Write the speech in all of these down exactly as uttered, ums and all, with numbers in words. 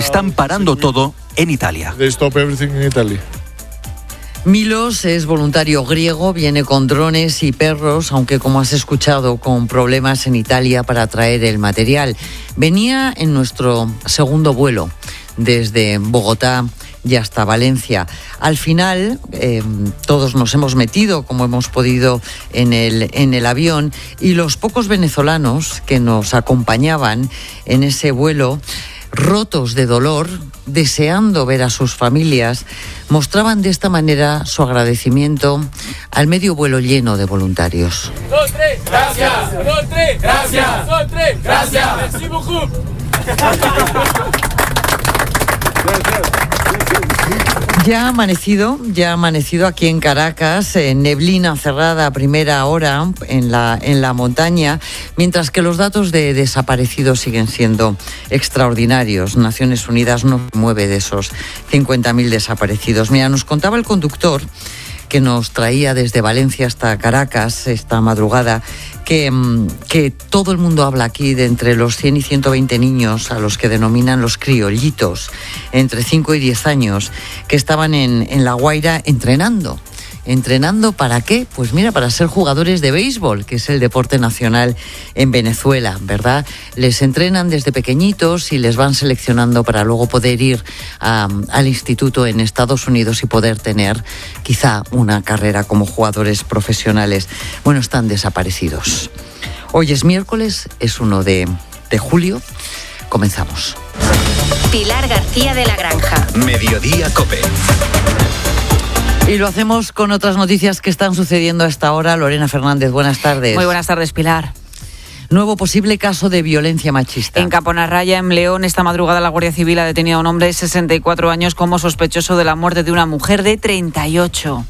están parando todo en Italia. They stop everything in Italy. Milos es voluntario griego, viene con drones y perros, aunque como has escuchado, con problemas en Italia para traer el material. Venía en nuestro segundo vuelo desde Bogotá y hasta Valencia. Al final, eh, todos nos hemos metido, como hemos podido, en el, en el avión, y los pocos venezolanos que nos acompañaban en ese vuelo, rotos de dolor, deseando ver a sus familias, mostraban de esta manera su agradecimiento al medio vuelo lleno de voluntarios. Dos, tres, gracias. Dos, tres, gracias. Dos, tres, gracias. Merci beaucoup. Ya ha amanecido, ya ha amanecido aquí en Caracas, en neblina cerrada a primera hora en la, en la montaña, mientras que los datos de desaparecidos siguen siendo extraordinarios. Naciones Unidas no se mueve de esos cincuenta mil desaparecidos. Mira, nos contaba el conductor que nos traía desde Valencia hasta Caracas esta madrugada, que, que todo el mundo habla aquí de entre los cien y ciento veinte niños a los que denominan los criollitos, entre cinco y diez años, que estaban en, en La Guaira entrenando. ¿Entrenando para qué? Pues mira, para ser jugadores de béisbol, que es el deporte nacional en Venezuela, ¿verdad? Les entrenan desde pequeñitos y les van seleccionando para luego poder ir a, al instituto en Estados Unidos y poder tener quizá una carrera como jugadores profesionales. Bueno, están desaparecidos. Hoy es miércoles, es uno de, de julio. Comenzamos. Pilar García de la Granja. Mediodía COPE. Y lo hacemos con otras noticias que están sucediendo a esta hora. Lorena Fernández, buenas tardes. Muy buenas tardes, Pilar. Nuevo posible caso de violencia machista. En Caponarraya, en León, esta madrugada la Guardia Civil ha detenido a un hombre de sesenta y cuatro años como sospechoso de la muerte de una mujer de treinta y ocho.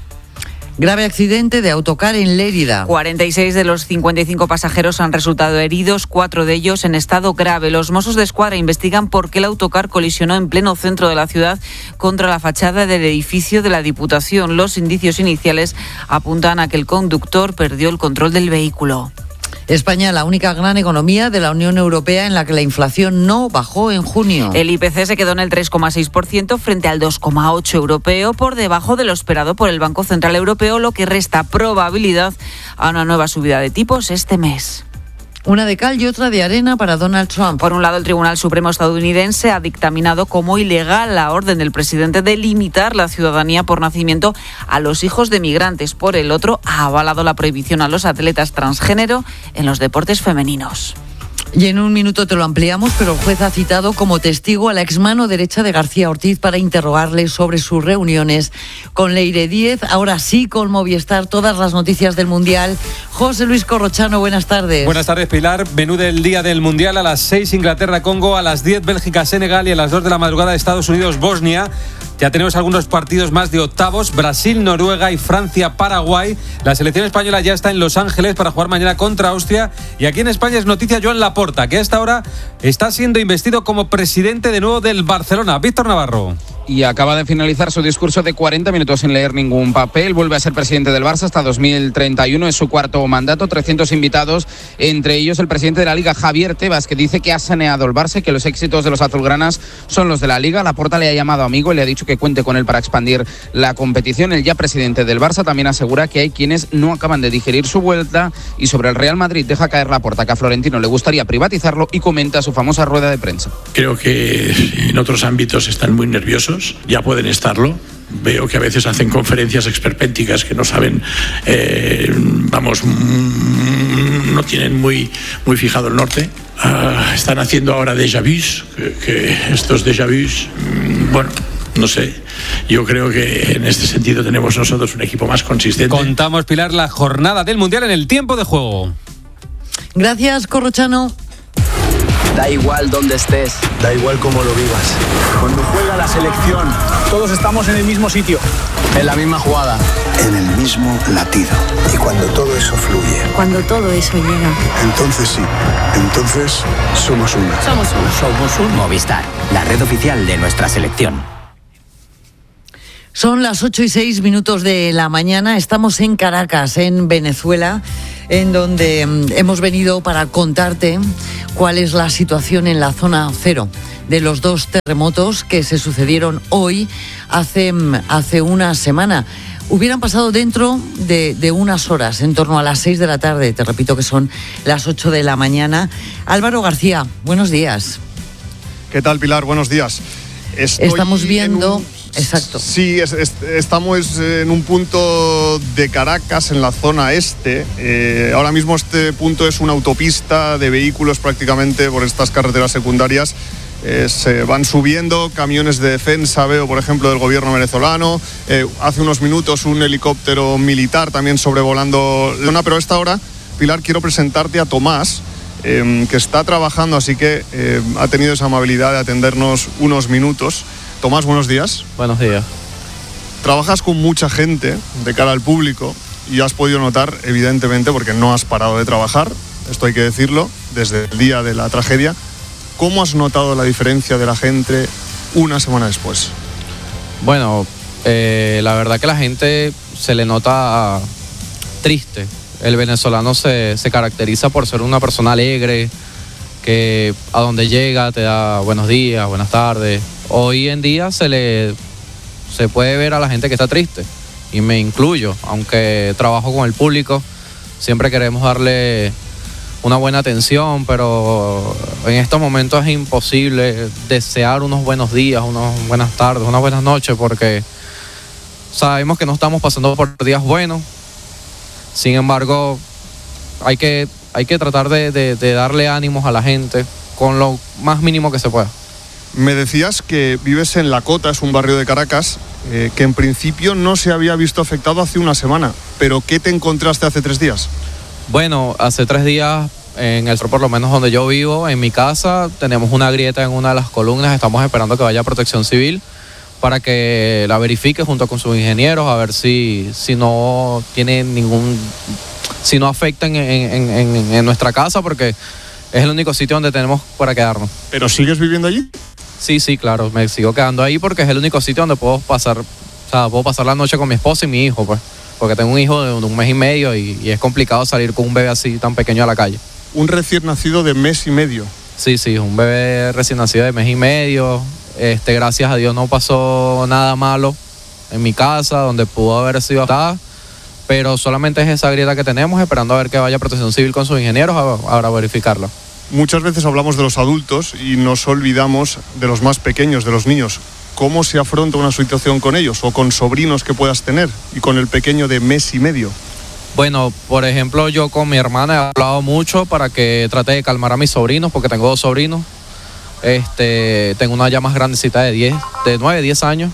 Grave accidente de autocar en Lérida. cuarenta y seis de los cincuenta y cinco pasajeros han resultado heridos, cuatro de ellos en estado grave. Los Mossos de Escuadra investigan por qué el autocar colisionó en pleno centro de la ciudad contra la fachada del edificio de la Diputación. Los indicios iniciales apuntan a que el conductor perdió el control del vehículo. España, la única gran economía de la Unión Europea en la que la inflación no bajó en junio. El I P C se quedó en el tres coma seis por ciento frente al dos coma ocho por ciento europeo, por debajo de lo esperado por el Banco Central Europeo, lo que resta probabilidad a una nueva subida de tipos este mes. Una de cal y otra de arena para Donald Trump. Por un lado, el Tribunal Supremo estadounidense ha dictaminado como ilegal la orden del presidente de limitar la ciudadanía por nacimiento a los hijos de migrantes. Por el otro, ha avalado la prohibición a los atletas transgénero en los deportes femeninos. Y en un minuto te lo ampliamos, pero el juez ha citado como testigo a la exmano derecha de García Ortiz para interrogarle sobre sus reuniones con Leire Díez. Ahora sí, con Movistar, todas las noticias del Mundial. José Luis Corrochano, buenas tardes. Buenas tardes, Pilar. Menú del día del Mundial: a las seis Inglaterra-Congo, a las diez Bélgica-Senegal y a las dos de la madrugada Estados Unidos-Bosnia. Ya tenemos algunos partidos más de octavos: Brasil, Noruega y Francia, Paraguay. La selección española ya está en Los Ángeles para jugar mañana contra Austria. Y aquí en España es noticia Joan Laporta, que a esta hora está siendo investido como presidente de nuevo del Barcelona. Víctor Navarro. Y acaba de finalizar su discurso de cuarenta minutos sin leer ningún papel. Vuelve a ser presidente del Barça hasta dos mil treinta y uno. Es su cuarto mandato, trescientos invitados, entre ellos el presidente de la Liga, Javier Tebas, que dice que ha saneado el Barça y que los éxitos de los azulgranas son los de la Liga. Laporta le ha llamado amigo y le ha dicho que cuente con él para expandir la competición. El ya presidente del Barça también asegura que hay quienes no acaban de digerir su vuelta. Y sobre el Real Madrid deja caer Laporta que a Florentino le gustaría privatizarlo y comenta su famosa rueda de prensa. Creo que en otros ámbitos están muy nerviosos. Ya pueden estarlo. Veo que a veces hacen conferencias esperpénticas que no saben, eh, vamos, no tienen muy, muy fijado el norte. Uh, están haciendo ahora déjà vus, que, que estos déjà vus, bueno, no sé. Yo creo que en este sentido tenemos nosotros un equipo más consistente. Contamos, Pilar, la jornada del Mundial en el tiempo de juego. Gracias, Corrochano. Da igual dónde estés, da igual cómo lo vivas. Cuando juega la selección, todos estamos en el mismo sitio, en la misma jugada, en el mismo latido. Y cuando todo eso fluye, cuando todo eso llega, entonces sí, entonces somos uno. Somos uno. Somos un Movistar, la red oficial de nuestra selección. Son las ocho y seis minutos de la mañana. Estamos en Caracas, en Venezuela, en donde mm, hemos venido para contarte cuál es la situación en la zona cero de los dos terremotos que se sucedieron hoy hace, hace una semana. Hubieran pasado dentro de, de unas horas, en torno a las seis de la tarde, te repito que son las ocho de la mañana. Álvaro García, buenos días. ¿Qué tal, Pilar? Buenos días. Estoy Estamos viendo... un... Exacto. Sí, es, es, estamos en un punto de Caracas, en la zona este. Eh, ahora mismo este punto es una autopista de vehículos prácticamente por estas carreteras secundarias. Eh, se van subiendo camiones de defensa, veo por ejemplo del gobierno venezolano, eh, hace unos minutos un helicóptero militar también sobrevolando la zona, pero a esta hora, Pilar, quiero presentarte a Tomás, eh, que está trabajando, así que eh, ha tenido esa amabilidad de atendernos unos minutos. Tomás, buenos días. Buenos días. Trabajas con mucha gente de cara al público y has podido notar, evidentemente, porque no has parado de trabajar, esto hay que decirlo, desde el día de la tragedia. ¿Cómo has notado la diferencia de la gente una semana después? Bueno, eh, la verdad que la gente se le nota triste. El venezolano se, se caracteriza por ser una persona alegre, que a donde llega te da buenos días, buenas tardes. Hoy en día se le se puede ver a la gente que está triste, y me incluyo, aunque trabajo con el público, siempre queremos darle una buena atención, pero en estos momentos es imposible desear unos buenos días, unas buenas tardes, unas buenas noches, porque sabemos que no estamos pasando por días buenos. Sin embargo, hay que, hay que tratar de, de, de darle ánimos a la gente con lo más mínimo que se pueda. Me decías que vives en La Cota, es un barrio de Caracas, eh, que en principio no se había visto afectado hace una semana, pero ¿qué te encontraste hace tres días? Bueno, hace tres días, en el por lo menos donde yo vivo, en mi casa, tenemos una grieta en una de las columnas. Estamos esperando que vaya Protección Civil para que la verifique junto con sus ingenieros, a ver si, si no tiene ningún, si no afecta en, en, en, en nuestra casa, porque es el único sitio donde tenemos para quedarnos. ¿Pero sigues viviendo allí? Sí, sí, claro, me sigo quedando ahí porque es el único sitio donde puedo pasar, o sea, puedo pasar la noche con mi esposa y mi hijo, pues. Porque tengo un hijo de un mes y medio y, y es complicado salir con un bebé así tan pequeño a la calle. Un recién nacido de mes y medio. Sí, sí, un bebé recién nacido de mes y medio. Este, gracias a Dios no pasó nada malo en mi casa, donde pudo haber sido afectada, pero solamente es esa grieta que tenemos, esperando a ver que vaya Protección Civil con sus ingenieros a, a verificarla. Muchas veces hablamos de los adultos y nos olvidamos de los más pequeños, de los niños. ¿Cómo se afronta una situación con ellos o con sobrinos que puedas tener y con el pequeño de mes y medio? Bueno, por ejemplo, yo con mi hermana he hablado mucho para que trate de calmar a mis sobrinos, porque tengo dos sobrinos. Este, tengo una ya más grandecita de diez, de nueve, diez años,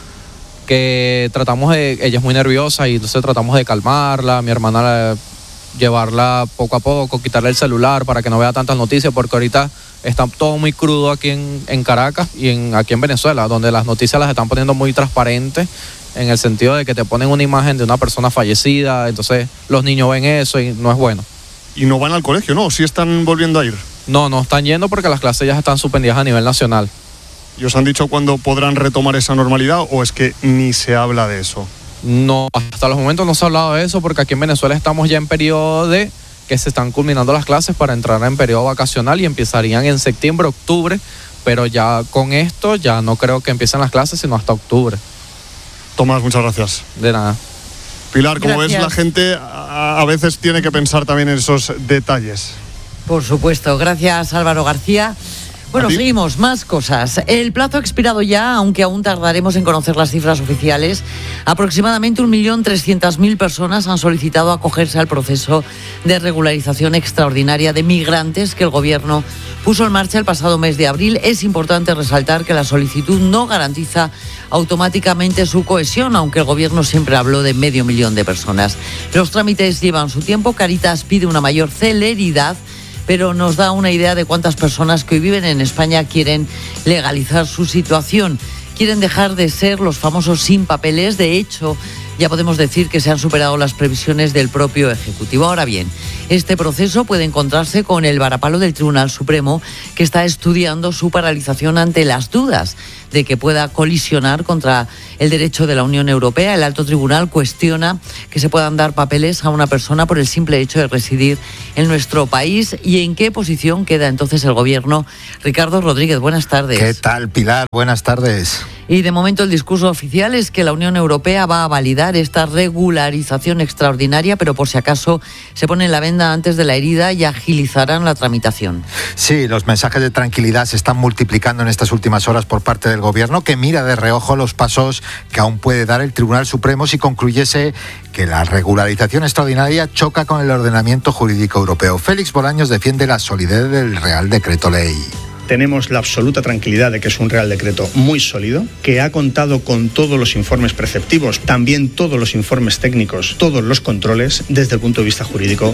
que tratamos de, ella es muy nerviosa y entonces tratamos de calmarla, mi hermana la, llevarla poco a poco, quitarle el celular para que no vea tantas noticias, porque ahorita está todo muy crudo aquí en, en Caracas y en, aquí en Venezuela, donde las noticias las están poniendo muy transparentes, en el sentido de que te ponen una imagen de una persona fallecida, entonces los niños ven eso y no es bueno. ¿Y no van al colegio, no? ¿Sí están volviendo a ir? No, no están yendo porque las clases ya están suspendidas a nivel nacional. ¿Y os han dicho cuándo podrán retomar esa normalidad o es que ni se habla de eso? No, hasta los momentos no se ha hablado de eso porque aquí en Venezuela estamos ya en periodo de que se están culminando las clases para entrar en periodo vacacional y empezarían en septiembre, octubre, pero ya con esto ya no creo que empiecen las clases sino hasta octubre. Tomás, muchas gracias. De nada. Pilar, como Gracias. ves, la gente a, a veces tiene que pensar también en esos detalles. Por supuesto, gracias Álvaro García. Bueno, seguimos, más cosas. El plazo ha expirado ya, aunque aún tardaremos en conocer las cifras oficiales. Aproximadamente un millón trescientas mil personas han solicitado acogerse al proceso de regularización extraordinaria de migrantes que el Gobierno puso en marcha el pasado mes de abril. Es importante resaltar que la solicitud no garantiza automáticamente su cohesión, aunque el Gobierno siempre habló de medio millón de personas. Los trámites llevan su tiempo. Cáritas pide una mayor celeridad, pero nos da una idea de cuántas personas que hoy viven en España quieren legalizar su situación. Quieren dejar de ser los famosos sin papeles. De hecho, ya podemos decir que se han superado las previsiones del propio Ejecutivo. Ahora bien, este proceso puede encontrarse con el varapalo del Tribunal Supremo, que está estudiando su paralización ante las dudas de que pueda colisionar contra el derecho de la Unión Europea. El alto tribunal cuestiona que se puedan dar papeles a una persona por el simple hecho de residir en nuestro país. ¿Y en qué posición queda entonces el Gobierno? Ricardo Rodríguez, buenas tardes. ¿Qué tal, Pilar? Buenas tardes. Y de momento el discurso oficial es que la Unión Europea va a validar esta regularización extraordinaria, pero por si acaso se pone la venda antes de la herida y agilizarán la tramitación. Sí, los mensajes de tranquilidad se están multiplicando en estas últimas horas por parte del Gobierno, que mira de reojo los pasos que aún puede dar el Tribunal Supremo si concluyese que la regularización extraordinaria choca con el ordenamiento jurídico europeo. Félix Bolaños defiende la solidez del Real Decreto Ley. Tenemos la absoluta tranquilidad de que es un Real Decreto muy sólido, que ha contado con todos los informes preceptivos, también todos los informes técnicos, todos los controles desde el punto de vista jurídico.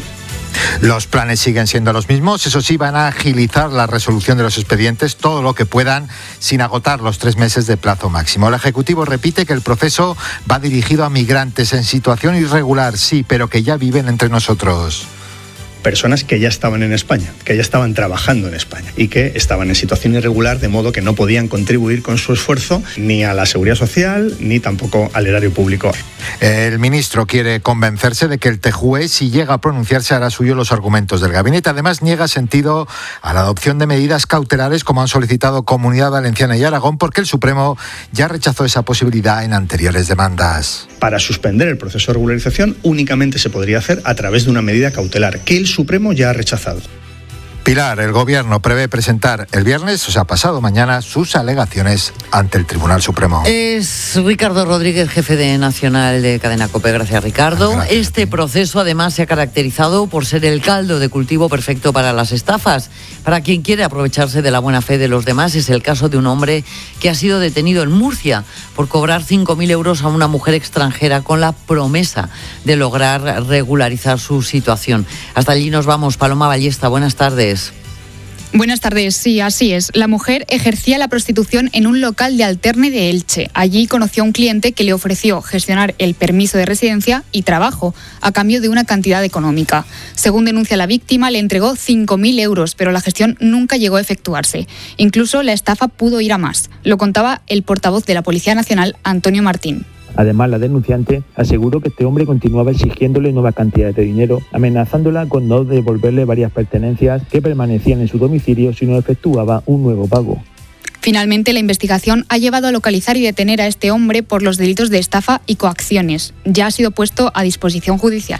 Los planes siguen siendo los mismos, eso sí, van a agilizar la resolución de los expedientes todo lo que puedan sin agotar los tres meses de plazo máximo. El Ejecutivo repite que el proceso va dirigido a migrantes en situación irregular, sí, pero que ya viven entre nosotros. Personas que ya estaban en España, que ya estaban trabajando en España y que estaban en situación irregular, de modo que no podían contribuir con su esfuerzo ni a la seguridad social ni tampoco al erario público. El ministro quiere convencerse de que el T J U E, si llega a pronunciarse, hará suyo los argumentos del gabinete. Además, niega sentido a la adopción de medidas cautelares como han solicitado Comunidad Valenciana y Aragón, porque el Supremo ya rechazó esa posibilidad en anteriores demandas. Para suspender el proceso de regularización únicamente se podría hacer a través de una medida cautelar que el Supremo ya ha rechazado. Pilar, el Gobierno prevé presentar el viernes, o sea, pasado mañana, sus alegaciones ante el Tribunal Supremo. Es Ricardo Rodríguez, jefe de Nacional de Cadena COPE. Gracias, Ricardo. Gracias. Este proceso, además, se ha caracterizado por ser el caldo de cultivo perfecto para las estafas. Para quien quiere aprovecharse de la buena fe de los demás, es el caso de un hombre que ha sido detenido en Murcia por cobrar cinco mil euros a una mujer extranjera con la promesa de lograr regularizar su situación. Hasta allí nos vamos. Paloma Ballesta, buenas tardes. Buenas tardes, sí, así es. La mujer ejercía la prostitución en un local de Alterne de Elche. Allí conoció a un cliente que le ofreció gestionar el permiso de residencia y trabajo a cambio de una cantidad económica. Según denuncia la víctima, le entregó cinco mil euros, pero la gestión nunca llegó a efectuarse. Incluso la estafa pudo ir a más. Lo contaba el portavoz de la Policía Nacional, Antonio Martín. Además, la denunciante aseguró que este hombre continuaba exigiéndole nuevas cantidades de dinero, amenazándola con no devolverle varias pertenencias que permanecían en su domicilio si no efectuaba un nuevo pago. Finalmente, la investigación ha llevado a localizar y detener a este hombre por los delitos de estafa y coacciones. Ya ha sido puesto a disposición judicial.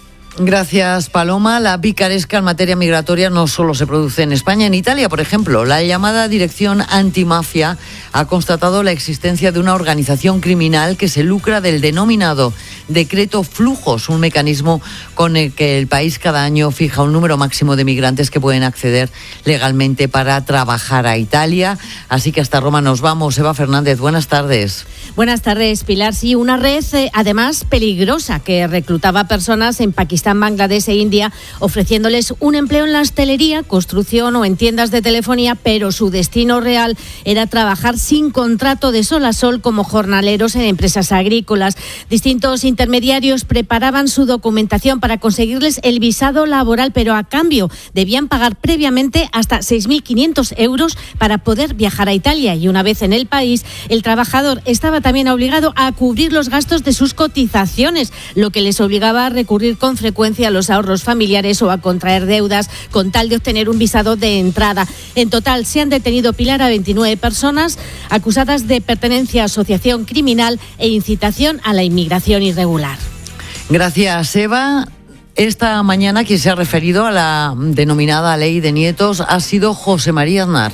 Gracias, Paloma. La picaresca en materia migratoria no solo se produce en España, en Italia, por ejemplo. La llamada Dirección Antimafia ha constatado la existencia de una organización criminal que se lucra del denominado Decreto Flujos, un mecanismo con el que el país cada año fija un número máximo de migrantes que pueden acceder legalmente para trabajar a Italia. Así que hasta Roma nos vamos. Eva Fernández, buenas tardes. Buenas tardes, Pilar. Sí, una red eh, además peligrosa que reclutaba personas en Pakistán, Bangladesh e India, ofreciéndoles un empleo en la hostelería, construcción o en tiendas de telefonía, pero su destino real era trabajar sin contrato de sol a sol como jornaleros en empresas agrícolas. Distintos intermediarios preparaban su documentación para conseguirles el visado laboral, pero a cambio debían pagar previamente hasta seis mil quinientos euros para poder viajar a Italia. Y una vez en el país, el trabajador estaba también obligado a cubrir los gastos de sus cotizaciones, lo que les obligaba a recurrir con frecuencia a los ahorros familiares o a contraer deudas con tal de obtener un visado de entrada. En total se han detenido, Pilar, a veintinueve personas acusadas de pertenencia a asociación criminal e incitación a la inmigración irregular. Gracias, Eva. Esta mañana quien se ha referido a la denominada Ley de Nietos ha sido José María Aznar.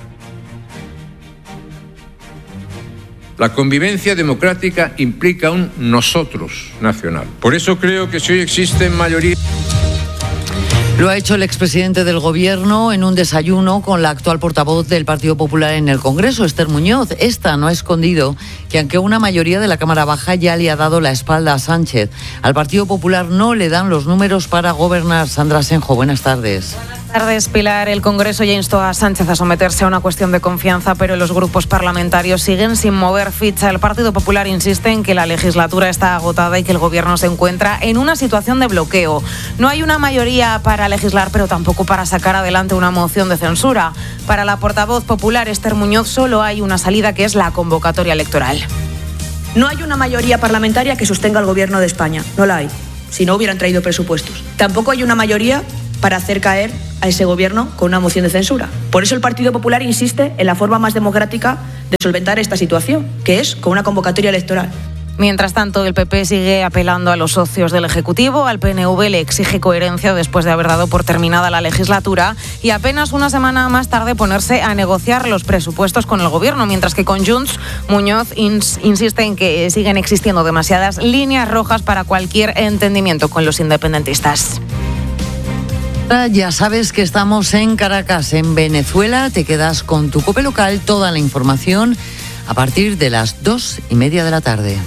La convivencia democrática implica un nosotros nacional. Por eso creo que si hoy existen mayoría... Lo ha hecho el expresidente del Gobierno en un desayuno con la actual portavoz del Partido Popular en el Congreso, Esther Muñoz. Esta no ha escondido que aunque una mayoría de la Cámara Baja ya le ha dado la espalda a Sánchez, al Partido Popular no le dan los números para gobernar. Sandra Senjo, buenas tardes. Tardes, Pilar. El Congreso ya instó a Sánchez a someterse a una cuestión de confianza, pero los grupos parlamentarios siguen sin mover ficha. El Partido Popular insiste en que la legislatura está agotada y que el Gobierno se encuentra en una situación de bloqueo. No hay una mayoría para legislar, pero tampoco para sacar adelante una moción de censura. Para la portavoz popular, Esther Muñoz, solo hay una salida, que es la convocatoria electoral. No hay una mayoría parlamentaria que sostenga al Gobierno de España. No la hay. Si no hubieran traído presupuestos. Tampoco hay una mayoría para hacer caer a ese gobierno con una moción de censura. Por eso el Partido Popular insiste en la forma más democrática de solventar esta situación, que es con una convocatoria electoral. Mientras tanto, el P P sigue apelando a los socios del Ejecutivo. Al P N V le exige coherencia después de haber dado por terminada la legislatura y apenas una semana más tarde ponerse a negociar los presupuestos con el Gobierno, mientras que con Junts, Muñoz ins- insiste en que siguen existiendo demasiadas líneas rojas para cualquier entendimiento con los independentistas. Ya sabes que estamos en Caracas, en Venezuela. Te quedas con tu COPE local, toda la información a partir de las dos y media de la tarde.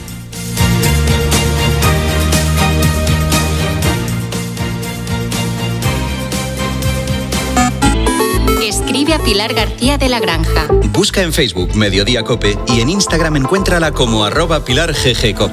Escribe a Pilar García de la Granja. Busca en Facebook Mediodía Cope y en Instagram encuéntrala como arroba Pilar G G Cope.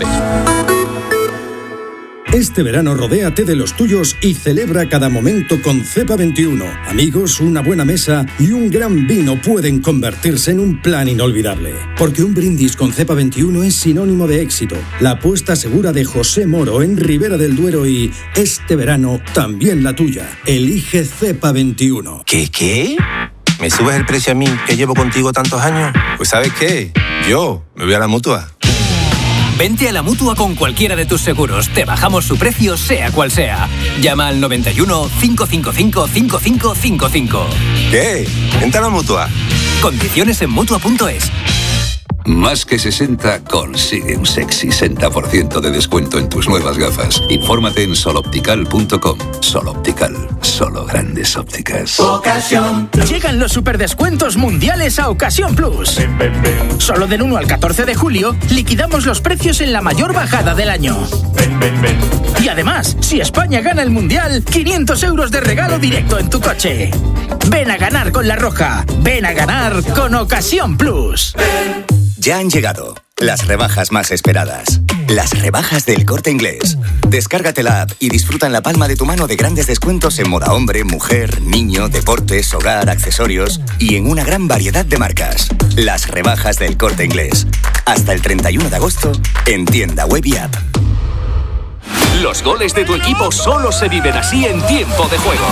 Este verano rodéate de los tuyos y celebra cada momento con Cepa veintiuno. Amigos, una buena mesa y un gran vino pueden convertirse en un plan inolvidable. Porque un brindis con Cepa veintiuno es sinónimo de éxito. La apuesta segura de José Moro en Ribera del Duero y este verano también la tuya. Elige Cepa veintiuno. ¿Qué, qué? ¿Me subes el precio a mí que llevo contigo tantos años? Pues ¿sabes qué? Yo me voy a la Mutua. Vente a la Mutua con cualquiera de tus seguros. Te bajamos su precio, sea cual sea. Llama al noventa y uno, cinco cinco cinco, cinco cinco cinco cinco. ¿Qué? Vente a la Mutua. Condiciones en Mutua punto es. Más que sesenta consigue un sexy sesenta por ciento de descuento en tus nuevas gafas. Infórmate en soloptical punto com. Soloptical, solo grandes ópticas. Ocasión. Llegan los superdescuentos mundiales a Ocasión Plus. Ven, ven, ven. Solo del uno al catorce de julio liquidamos los precios en la mayor bajada del año. Ven, ven, ven. Y además, si España gana el mundial, quinientos euros de regalo directo en tu coche. Ven a ganar con La Roja. Ven a ganar con Ocasión Plus. Ven. Ya han llegado las rebajas más esperadas. Las rebajas del Corte Inglés. Descárgate la app y disfruta en la palma de tu mano de grandes descuentos en moda hombre, mujer, niño, deportes, hogar, accesorios y en una gran variedad de marcas. Las rebajas del Corte Inglés. Hasta el treinta y uno de agosto en tienda web y app. Los goles de tu equipo solo se viven así en tiempo de juego.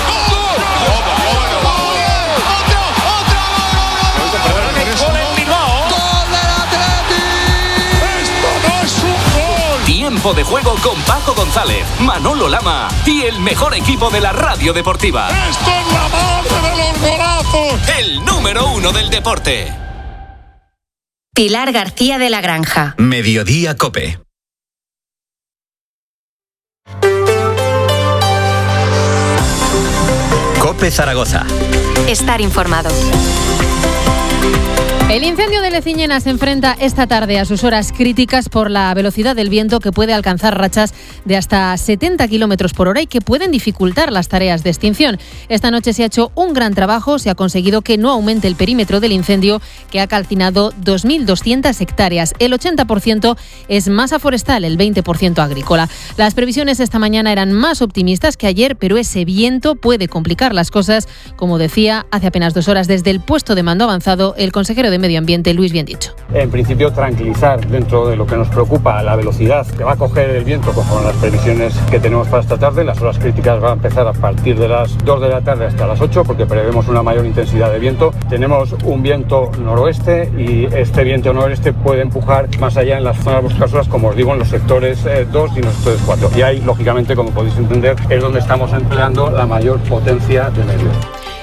Tiempo de juego con Paco González, Manolo Lama y el mejor equipo de la radio deportiva. ¡Esto es la base de los golazos! El número uno del deporte. Pilar García de la Granja. Mediodía Cope. Cope Zaragoza. Estar informado. El incendio de Leciñena se enfrenta esta tarde a sus horas críticas por la velocidad del viento, que puede alcanzar rachas de hasta setenta kilómetros por hora y que pueden dificultar las tareas de extinción. Esta noche se ha hecho un gran trabajo, se ha conseguido que no aumente el perímetro del incendio, que ha calcinado dos mil doscientas hectáreas. El ochenta por ciento es masa forestal, el veinte por ciento agrícola. Las previsiones esta mañana eran más optimistas que ayer, pero ese viento puede complicar las cosas, como decía hace apenas dos horas desde el puesto de mando avanzado el consejero de Medio Ambiente, Luis Biendicho. En principio, tranquilizar dentro de lo que nos preocupa la velocidad que va a coger el viento conforme las previsiones que tenemos para esta tarde. Las horas críticas van a empezar a partir de las dos de la tarde hasta las ocho, porque prevemos una mayor intensidad de viento. Tenemos un viento noroeste y este viento noroeste puede empujar más allá en las zonas boscosas, como os digo, en los sectores eh, dos y en los sectores cuatro. Y ahí, lógicamente, como podéis entender, es donde estamos empleando la mayor potencia de medios.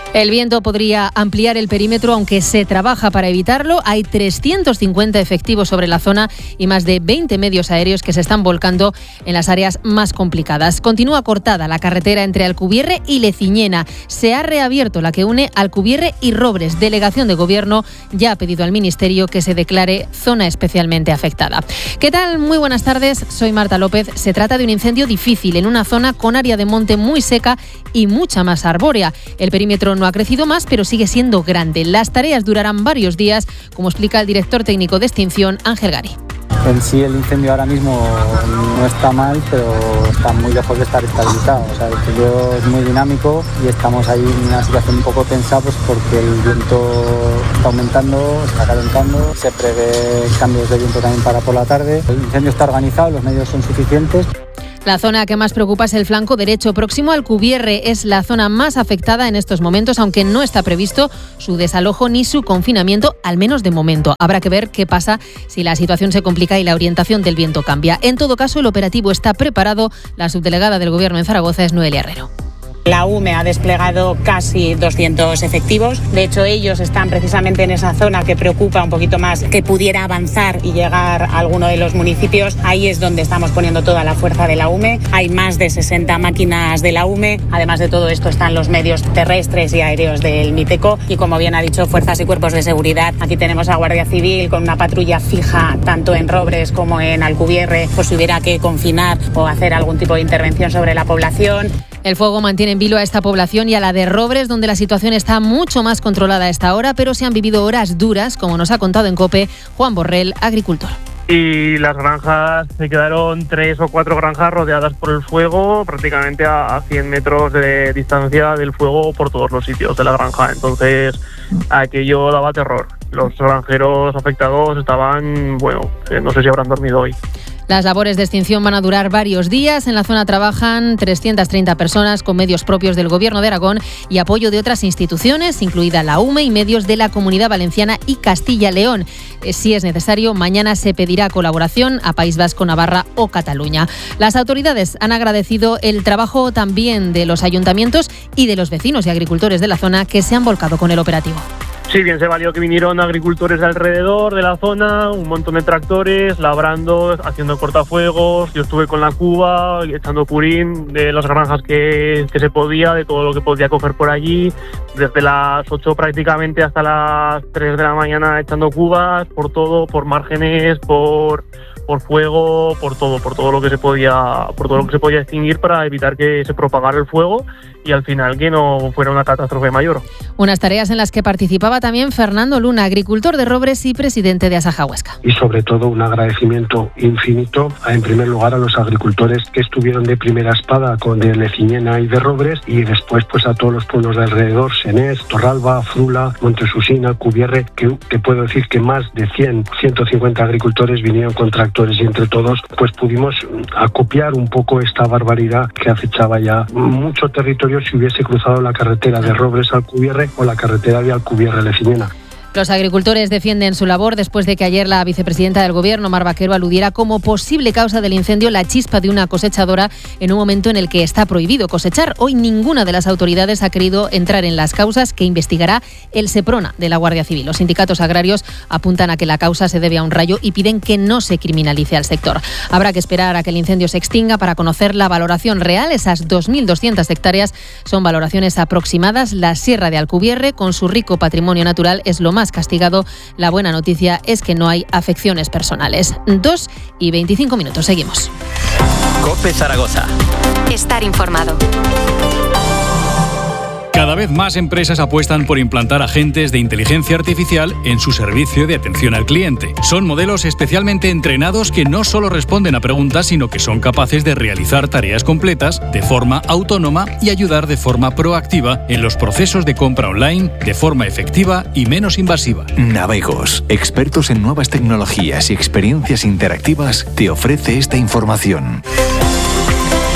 El viento podría ampliar el perímetro, aunque se trabaja para evitarlo. Hay trescientos cincuenta efectivos sobre la zona y más de veinte medios aéreos que se están volcando en las áreas más complicadas. Continúa cortada la carretera entre Alcubierre y Leciñena. Se ha reabierto la que une Alcubierre y Robres. Delegación de Gobierno ya ha pedido al Ministerio que se declare zona especialmente afectada. ¿Qué tal? Muy buenas tardes. Soy Marta López. Se trata de un incendio difícil en una zona con área de monte muy seca y mucha más arbórea. El perímetro no ha crecido más, pero sigue siendo grande. Las tareas durarán varios días, como explica el director técnico de extinción, Ángel Gari. En sí el incendio ahora mismo no está mal, pero está muy lejos de estar estabilizado. O sea, el incendio es muy dinámico y estamos ahí en una situación un poco tensa, pues porque el viento está aumentando, está calentando, se prevé cambios de viento también para por la tarde. El incendio está organizado, los medios son suficientes. La zona que más preocupa es el flanco derecho próximo al Alcubierre. Es la zona más afectada en estos momentos, aunque no está previsto su desalojo ni su confinamiento, al menos de momento. Habrá que ver qué pasa si la situación se complica y la orientación del viento cambia. En todo caso, el operativo está preparado. La subdelegada del Gobierno en Zaragoza es Noelia Herrero. La U M E ha desplegado casi doscientos efectivos. De hecho, ellos están precisamente en esa zona que preocupa un poquito más que pudiera avanzar y llegar a alguno de los municipios. Ahí es donde estamos poniendo toda la fuerza de la U M E. Hay más de sesenta máquinas de la U M E. Además de todo esto están los medios terrestres y aéreos del MITECO y, como bien ha dicho, fuerzas y cuerpos de seguridad. Aquí tenemos a Guardia Civil con una patrulla fija tanto en Robres como en Alcubierre, por si hubiera que confinar o hacer algún tipo de intervención sobre la población. El fuego mantiene en vilo a esta población y a la de Robres, donde la situación está mucho más controlada a esta hora, pero se han vivido horas duras, como nos ha contado en COPE Juan Borrell, agricultor. Y las granjas, se quedaron tres o cuatro granjas rodeadas por el fuego, prácticamente a cien metros de distancia del fuego por todos los sitios de la granja. Entonces, aquello daba terror. Los granjeros afectados estaban, bueno, no sé si habrán dormido hoy. Las labores de extinción van a durar varios días. En la zona trabajan trescientas treinta personas con medios propios del Gobierno de Aragón y apoyo de otras instituciones, incluida la U M E y medios de la Comunidad Valenciana y Castilla-León. Si es necesario, mañana se pedirá colaboración a País Vasco, Navarra o Cataluña. Las autoridades han agradecido el trabajo también de los ayuntamientos y de los vecinos y agricultores de la zona que se han volcado con el operativo. Sí, bien se valió que vinieron agricultores de alrededor de la zona, un montón de tractores, labrando, haciendo cortafuegos. Yo estuve con la cuba, echando purín de las granjas que, que se podía, de todo lo que podía coger por allí. Desde las ocho prácticamente hasta las tres de la mañana echando cubas, por todo, por márgenes, por... por fuego, por todo, por todo lo que se podía, por todo lo que se podía extinguir para evitar que se propagara el fuego y al final que no fuera una catástrofe mayor. Unas tareas en las que participaba también Fernando Luna, agricultor de Robres y presidente de Asaja Huesca. Y sobre todo un agradecimiento infinito, en primer lugar a los agricultores que estuvieron de primera espada con de Leciñena y de Robres, y después pues a todos los pueblos de alrededor, Senés, Torralba, Frula, Montesusina, Cubierre, que te puedo decir que más de cien, ciento cincuenta agricultores vinieron con tractores y entre todos pues pudimos acopiar un poco esta barbaridad que acechaba ya mucho territorio si hubiese cruzado la carretera de Robres a Alcubierre o la carretera de Alcubierre a Leciñena. Los agricultores defienden su labor después de que ayer la vicepresidenta del Gobierno, Mar Vaquero, aludiera como posible causa del incendio la chispa de una cosechadora en un momento en el que está prohibido cosechar. Hoy ninguna de las autoridades ha querido entrar en las causas que investigará el SEPRONA de la Guardia Civil. Los sindicatos agrarios apuntan a que la causa se debe a un rayo y piden que no se criminalice al sector. Habrá que esperar a que el incendio se extinga para conocer la valoración real. Esas dos mil doscientas hectáreas son valoraciones aproximadas. La Sierra de Alcubierre, con su rico patrimonio natural, es lo más castigado. La buena noticia es que no hay afecciones personales. dos y veinticinco minutos, seguimos. COPE Zaragoza. Estar informado. Cada vez más empresas apuestan por implantar agentes de inteligencia artificial en su servicio de atención al cliente. Son modelos especialmente entrenados que no solo responden a preguntas, sino que son capaces de realizar tareas completas de forma autónoma y ayudar de forma proactiva en los procesos de compra online de forma efectiva y menos invasiva. Navegos, expertos en nuevas tecnologías y experiencias interactivas, te ofrece esta información.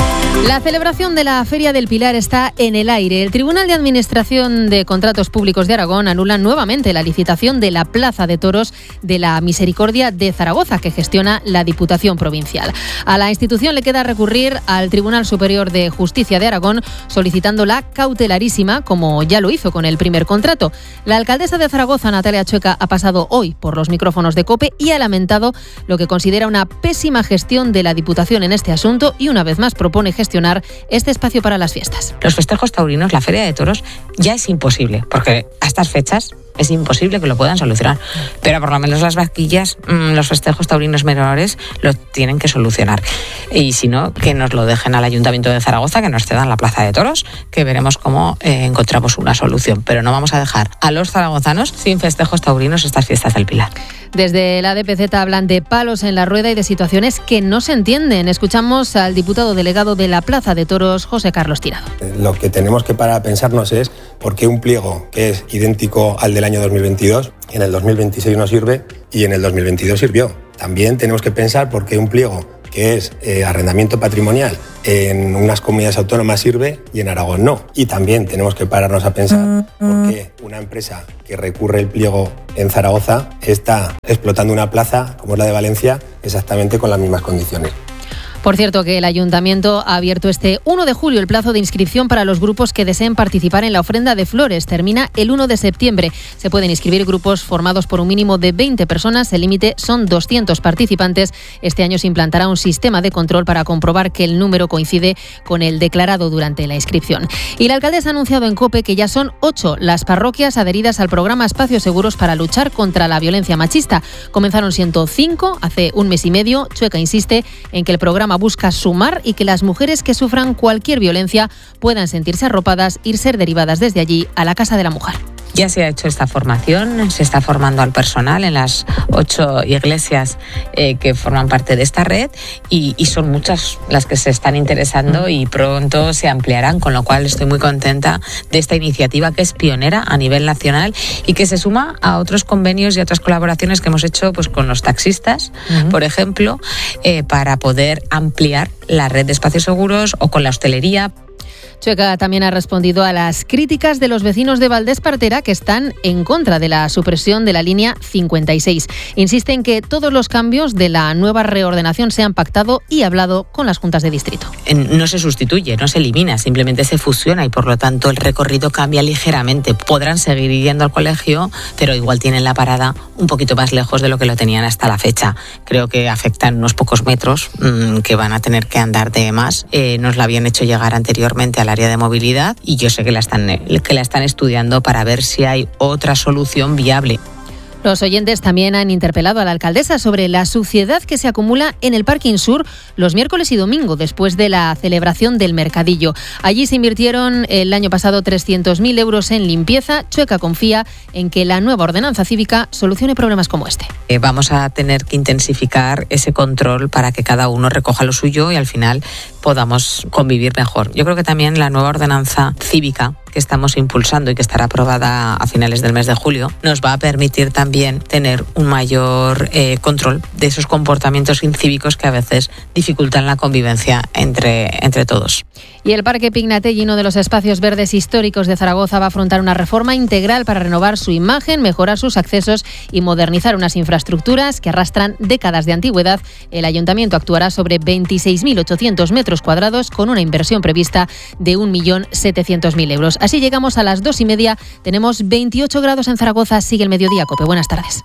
La celebración de la Feria del Pilar está en el aire. El Tribunal de Administración de Contratos Públicos de Aragón anula nuevamente la licitación de la Plaza de Toros de la Misericordia de Zaragoza, que gestiona la Diputación Provincial. A la institución le queda recurrir al Tribunal Superior de Justicia de Aragón solicitando la cautelarísima, como ya lo hizo con el primer contrato. La alcaldesa de Zaragoza, Natalia Chueca, ha pasado hoy por los micrófonos de COPE y ha lamentado lo que considera una pésima gestión de la Diputación en este asunto y una vez más propone gestionar este espacio para las fiestas. Los festejos taurinos, la Feria de Toros, ya es imposible, porque a estas fechas es imposible que lo puedan solucionar. Pero por lo menos las vaquillas, mmm, los festejos taurinos menores, lo tienen que solucionar. Y si no, que nos lo dejen al Ayuntamiento de Zaragoza, que nos cedan la Plaza de Toros, que veremos cómo eh, encontramos una solución. Pero no vamos a dejar a los zaragozanos sin festejos taurinos estas fiestas del Pilar. Desde la D P Z hablan de palos en la rueda y de situaciones que no se entienden. Escuchamos al diputado delegado de la Plaza de Toros, José Carlos Tirado. Lo que tenemos que parar a pensarnos es por qué un pliego que es idéntico al del año dos mil veintidós, en el dos mil veintiséis no sirve y en el dos mil veintidós sirvió. También tenemos que pensar por qué un pliego que es eh, arrendamiento patrimonial en unas comunidades autónomas sirve y en Aragón no. Y también tenemos que pararnos a pensar por qué una empresa que recurre el pliego en Zaragoza está explotando una plaza como es la de Valencia exactamente con las mismas condiciones. Por cierto, que el Ayuntamiento ha abierto este uno de julio el plazo de inscripción para los grupos que deseen participar en la ofrenda de flores. Termina el uno de septiembre. Se pueden inscribir grupos formados por un mínimo de veinte personas. El límite son doscientos participantes. Este año se implantará un sistema de control para comprobar que el número coincide con el declarado durante la inscripción. Y la alcaldesa ha anunciado en COPE que ya son ocho las parroquias adheridas al programa Espacios Seguros para luchar contra la violencia machista. Comenzaron siendo cinco hace un mes y medio. Chueca insiste en que el programa busca sumar y que las mujeres que sufran cualquier violencia puedan sentirse arropadas y ser derivadas desde allí a la Casa de la Mujer. Ya se ha hecho esta formación, se está formando al personal en las ocho iglesias eh, que forman parte de esta red y, y son muchas las que se están interesando y pronto se ampliarán, con lo cual estoy muy contenta de esta iniciativa que es pionera a nivel nacional y que se suma a otros convenios y otras colaboraciones que hemos hecho pues, con los taxistas, uh-huh. por ejemplo, eh, para poder ampliar la red de espacios seguros o con la hostelería. Chueca también ha respondido a las críticas de los vecinos de Valdespartera que están en contra de la supresión de la línea cincuenta y seis. Insiste en que todos los cambios de la nueva reordenación se han pactado y hablado con las juntas de distrito. No se sustituye, no se elimina, simplemente se fusiona y por lo tanto el recorrido cambia ligeramente. Podrán seguir yendo al colegio, pero igual tienen la parada un poquito más lejos de lo que lo tenían hasta la fecha. Creo que afectan unos pocos metros mmm, que van a tener que andar de más. Eh, nos la habían hecho llegar anteriormente a la área de movilidad y yo sé que la están que la están estudiando para ver si hay otra solución viable. Los oyentes también han interpelado a la alcaldesa sobre la suciedad que se acumula en el Parking Sur los miércoles y domingo después de la celebración del mercadillo. Allí se invirtieron el año pasado trescientos mil euros en limpieza. Chueca confía en que la nueva ordenanza cívica solucione problemas como este. Eh, vamos a tener que intensificar ese control para que cada uno recoja lo suyo y al final podamos convivir mejor. Yo creo que también la nueva ordenanza cívica que estamos impulsando y que estará aprobada a finales del mes de julio, nos va a permitir también tener un mayor eh, control de esos comportamientos incívicos que a veces dificultan la convivencia entre, entre todos. Y el Parque Pignatelli, uno de los espacios verdes históricos de Zaragoza, va a afrontar una reforma integral para renovar su imagen, mejorar sus accesos y modernizar unas infraestructuras que arrastran décadas de antigüedad. El ayuntamiento actuará sobre veintiséis mil ochocientos metros cuadrados con una inversión prevista de un millón setecientos mil euros. Así llegamos a las dos y media. Tenemos veintiocho grados en Zaragoza. Sigue el Mediodía Cope. Buenas tardes.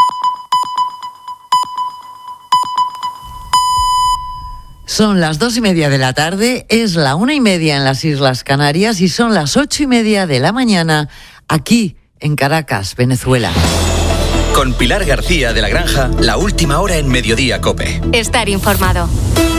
Son las dos y media de la tarde, es la una y media en las Islas Canarias y son las ocho y media de la mañana aquí en Caracas, Venezuela. Con Pilar García de la Granja, la última hora en Mediodía Cope. Estar informado.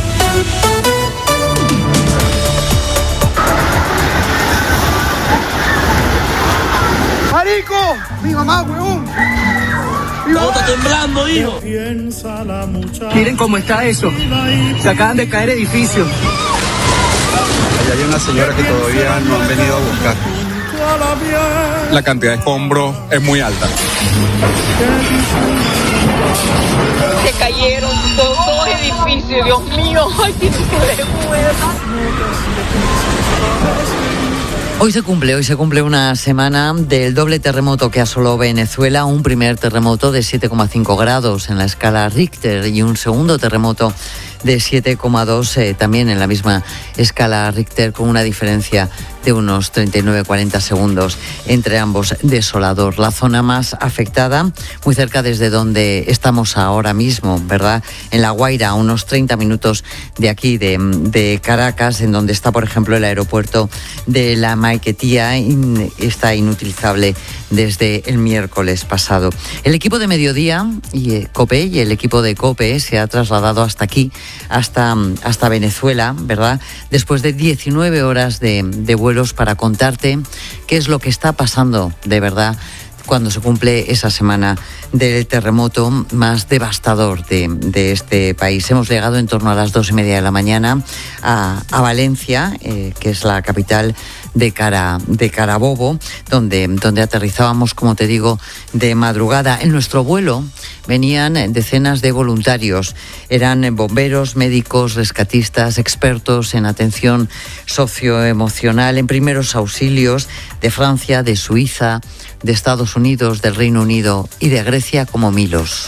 ¡Marico! ¡Mi mamá, huevón! ¡Todo está temblando, hijo! Miren cómo está eso. Se acaban de caer edificios. Allá hay una señora que todavía no han venido a buscar. La cantidad de escombros es muy alta. Se cayeron todos los edificios. Messi, Dios mío, ay, qué vergüenza. Hoy se cumple, hoy se cumple una semana del doble terremoto que asoló Venezuela, un primer terremoto de siete coma cinco grados en la escala Richter y un segundo terremoto de siete coma dos eh, también en la misma escala Richter, con una diferencia de unos treinta y nueve a cuarenta segundos entre ambos. Desolador. La zona más afectada, muy cerca desde donde estamos ahora mismo, ¿verdad? En La Guaira, a unos treinta minutos de aquí, de, de Caracas, en donde está, por ejemplo, el aeropuerto de La Maiquetía, in, está inutilizable desde el miércoles pasado. El equipo de Mediodía y eh, COPE y el equipo de COPE se ha trasladado hasta aquí, hasta, hasta Venezuela, ¿verdad? Después de diecinueve horas de, de vuelos para contarte qué es lo que está pasando de verdad cuando se cumple esa semana del terremoto más devastador de, de este país. Hemos llegado en torno a las dos y media de la mañana a, a Valencia, eh, que es la capital de, Cara, de Carabobo, donde, donde aterrizábamos, como te digo, de madrugada. En nuestro vuelo venían decenas de voluntarios. Eran bomberos, médicos, rescatistas, expertos en atención socioemocional, en primeros auxilios de Francia, de Suiza, de Estados Unidos, del Reino Unido y de Grecia, como Milos.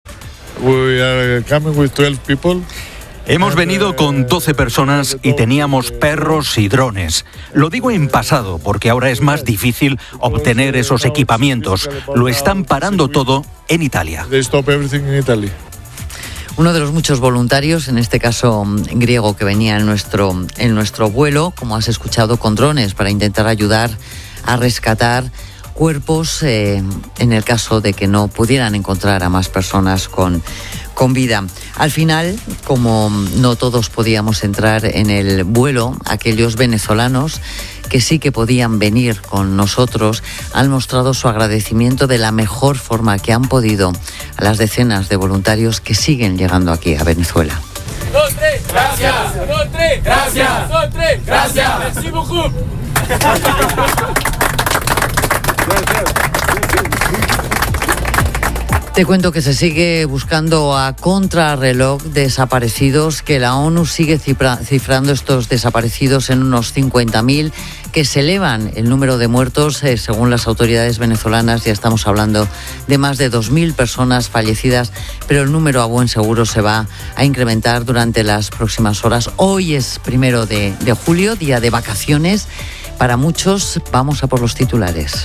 We are coming with twelve people. Hemos venido con doce personas y teníamos perros y drones. Lo digo en pasado porque ahora es más difícil obtener esos equipamientos. Lo están parando todo en Italia. They stop everything in Italy. Uno de los muchos voluntarios, en este caso griego, que venía en nuestro, en nuestro vuelo, como has escuchado, con drones para intentar ayudar a rescatar cuerpos eh, en el caso de que no pudieran encontrar a más personas con, con vida. Al final, como no todos podíamos entrar en el vuelo, aquellos venezolanos que sí que podían venir con nosotros han mostrado su agradecimiento de la mejor forma que han podido a las decenas de voluntarios que siguen llegando aquí a Venezuela. Dos, tres, gracias. Dos, tres, gracias. Dos, tres, gracias. Merci beaucoup. Te cuento que se sigue buscando a contrarreloj desaparecidos, que la ONU sigue cifra, cifrando estos desaparecidos en unos cincuenta mil, que se elevan el número de muertos, eh, según las autoridades venezolanas. Ya estamos hablando de más de dos mil personas fallecidas, pero el número a buen seguro se va a incrementar durante las próximas horas. Hoy es primero de, de julio, día de vacaciones. Para muchos, vamos a por los titulares.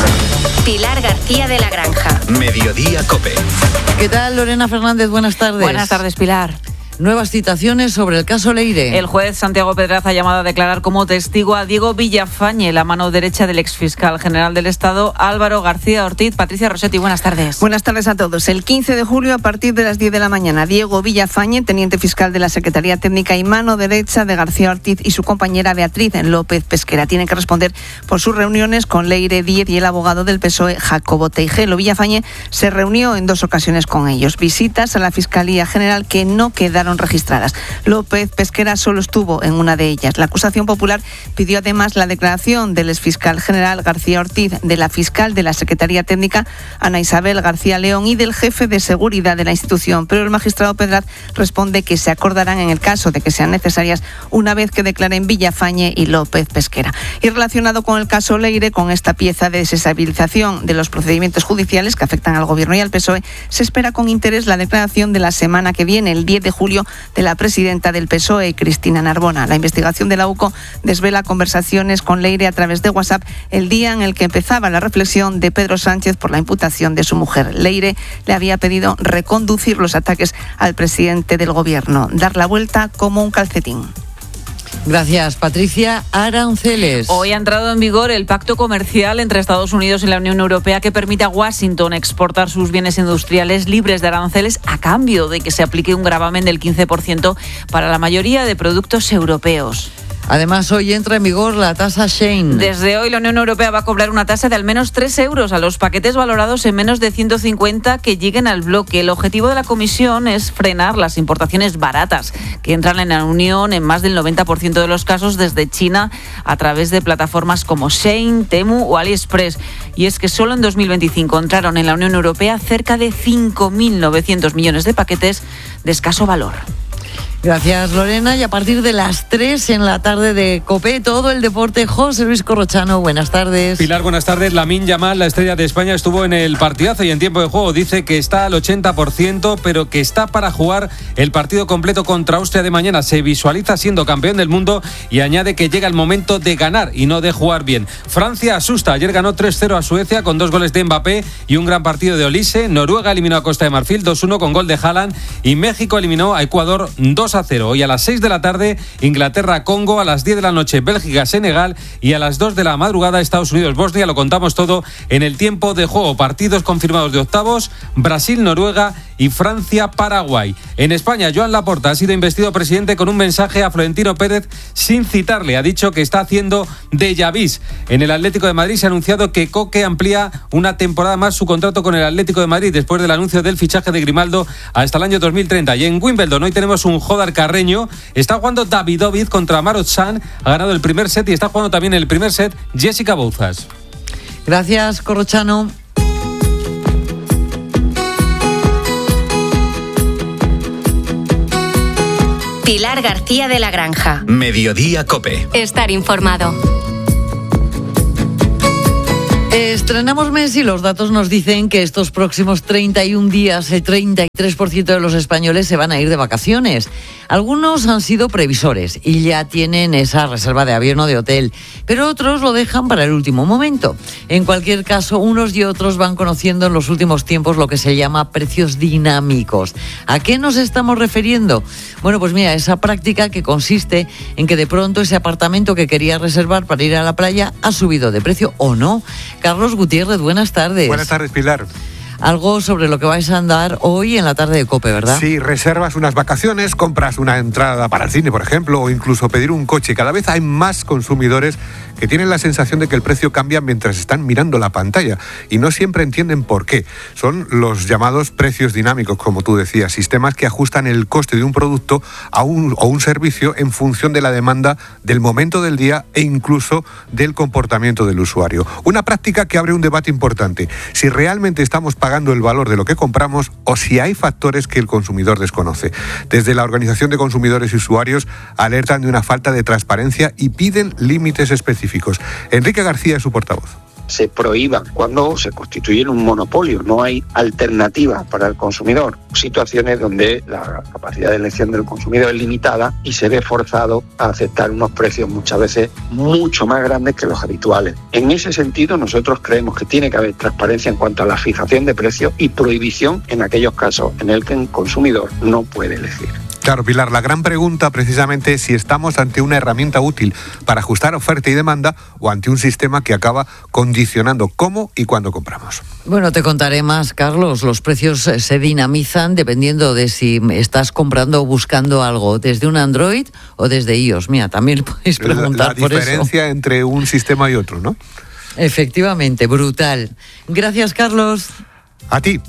Pilar García de la Granja. Mediodía COPE. ¿Qué tal, Lorena Fernández? Buenas tardes. Buenas tardes, Pilar. Nuevas citaciones sobre el caso Leire. El juez Santiago Pedraza ha llamado a declarar como testigo a Diego Villafañe, la mano derecha del exfiscal general del Estado, Álvaro García Ortiz. Patricia Rossetti, buenas tardes. Buenas tardes a todos. El quince de julio, a partir de las diez de la mañana, Diego Villafañe, teniente fiscal de la Secretaría Técnica y mano derecha de García Ortiz, y su compañera Beatriz López Pesquera tienen que responder por sus reuniones con Leire Díez y el abogado del P S O E, Jacobo Teijelo. Villafañe se reunió en dos ocasiones con ellos. Visitas a la Fiscalía General que no quedaron registradas. López Pesquera solo estuvo en una de ellas. La acusación popular pidió además la declaración del exfiscal general García Ortiz, de la fiscal de la Secretaría Técnica Ana Isabel García León y del jefe de seguridad de la institución, pero el magistrado Pedraz responde que se acordarán en el caso de que sean necesarias una vez que declaren Villafañe y López Pesquera. Y relacionado con el caso Leire, con esta pieza de desestabilización de los procedimientos judiciales que afectan al Gobierno y al P S O E, se espera con interés la declaración de la semana que viene, el diez de julio, de la presidenta del P S O E, Cristina Narbona. La investigación de la U C O desvela conversaciones con Leire a través de WhatsApp el día en el que empezaba la reflexión de Pedro Sánchez por la imputación de su mujer. Leire le había pedido reconducir los ataques al presidente del Gobierno, dar la vuelta como un calcetín. Gracias, Patricia. Aranceles. Hoy ha entrado en vigor el pacto comercial entre Estados Unidos y la Unión Europea que permite a Washington exportar sus bienes industriales libres de aranceles a cambio de que se aplique un gravamen del quince por ciento para la mayoría de productos europeos. Además, hoy entra en vigor la tasa Shein. Desde hoy, la Unión Europea va a cobrar una tasa de al menos tres euros a los paquetes valorados en menos de ciento cincuenta que lleguen al bloque. El objetivo de la Comisión es frenar las importaciones baratas que entran en la Unión en más del noventa por ciento de los casos desde China a través de plataformas como Shein, Temu o AliExpress. Y es que solo en dos mil veinticinco entraron en la Unión Europea cerca de cinco mil novecientos millones de paquetes de escaso valor. Gracias, Lorena. Y a partir de las tres en la tarde de COPE, todo el deporte, José Luis Corrochano, buenas tardes. Pilar, buenas tardes. Lamine Yamal, la estrella de España, estuvo en el partidazo y en tiempo de juego dice que está al ochenta por ciento, pero que está para jugar el partido completo contra Austria de mañana. Se visualiza siendo campeón del mundo y añade que llega el momento de ganar y no de jugar bien. Francia asusta. Ayer ganó tres cero a Suecia con dos goles de Mbappé y un gran partido de Olise. Noruega eliminó a Costa de Marfil dos uno con gol de Haaland y México eliminó a Ecuador dos a cero. Hoy a las seis de la tarde, Inglaterra-Congo, a las diez de la noche, Bélgica-Senegal y a las dos de la madrugada, Estados Unidos-Bosnia. Lo contamos todo en el tiempo de juego. Partidos confirmados de octavos, Brasil-Noruega y Francia-Paraguay. En España, Joan Laporta ha sido investido presidente con un mensaje a Florentino Pérez sin citarle. Ha dicho que está haciendo déjà vu. En el Atlético de Madrid se ha anunciado que Coque amplía una temporada más su contrato con el Atlético de Madrid después del anuncio del fichaje de Grimaldo hasta el año dos mil treinta. Y en Wimbledon hoy tenemos un Jodar Carreño. Está jugando Davidovich contra Marot San. Ha ganado el primer set y está jugando también el primer set Jessica Bouzas. Gracias, Corrochano. Pilar García de la Granja. Mediodía COPE. Estar informado. Estrenamos mes y los datos nos dicen que estos próximos treinta y un días el treinta y tres por ciento de los españoles se van a ir de vacaciones. Algunos han sido previsores y ya tienen esa reserva de avión o de hotel, pero otros lo dejan para el último momento. En cualquier caso, unos y otros van conociendo en los últimos tiempos lo que se llama precios dinámicos. ¿A qué nos estamos refiriendo? Bueno, pues mira, esa práctica que consiste en que de pronto ese apartamento que quería reservar para ir a la playa ha subido de precio o no. Carlos Gutiérrez, buenas tardes. Buenas tardes, Pilar. Algo sobre lo que vais a andar hoy en la tarde de COPE, ¿verdad? Sí, reservas unas vacaciones, compras una entrada para el cine, por ejemplo, o incluso pedir un coche. Cada vez hay más consumidores que tienen la sensación de que el precio cambia mientras están mirando la pantalla y no siempre entienden por qué. Son los llamados precios dinámicos, como tú decías, sistemas que ajustan el coste de un producto a un, o un servicio en función de la demanda del momento del día e incluso del comportamiento del usuario. Una práctica que abre un debate importante. Si realmente estamos pagando el valor de lo que compramos o si hay factores que el consumidor desconoce. Desde la Organización de Consumidores y Usuarios alertan de una falta de transparencia y piden límites específicos. Enrique García es su portavoz. Se prohíban cuando se constituye un monopolio, no hay alternativa para el consumidor. Situaciones donde la capacidad de elección del consumidor es limitada y se ve forzado a aceptar unos precios muchas veces mucho más grandes que los habituales. En ese sentido, nosotros creemos que tiene que haber transparencia en cuanto a la fijación de precios y prohibición en aquellos casos en el que el consumidor no puede elegir. Claro, Pilar, la gran pregunta precisamente es si estamos ante una herramienta útil para ajustar oferta y demanda o ante un sistema que acaba condicionando cómo y cuándo compramos. Bueno, te contaré más, Carlos. Los precios se dinamizan dependiendo de si estás comprando o buscando algo desde un Android o desde iOS. Mira, también podéis preguntar la, la por eso. La diferencia entre un sistema y otro, ¿no? Efectivamente, brutal. Gracias, Carlos. A ti.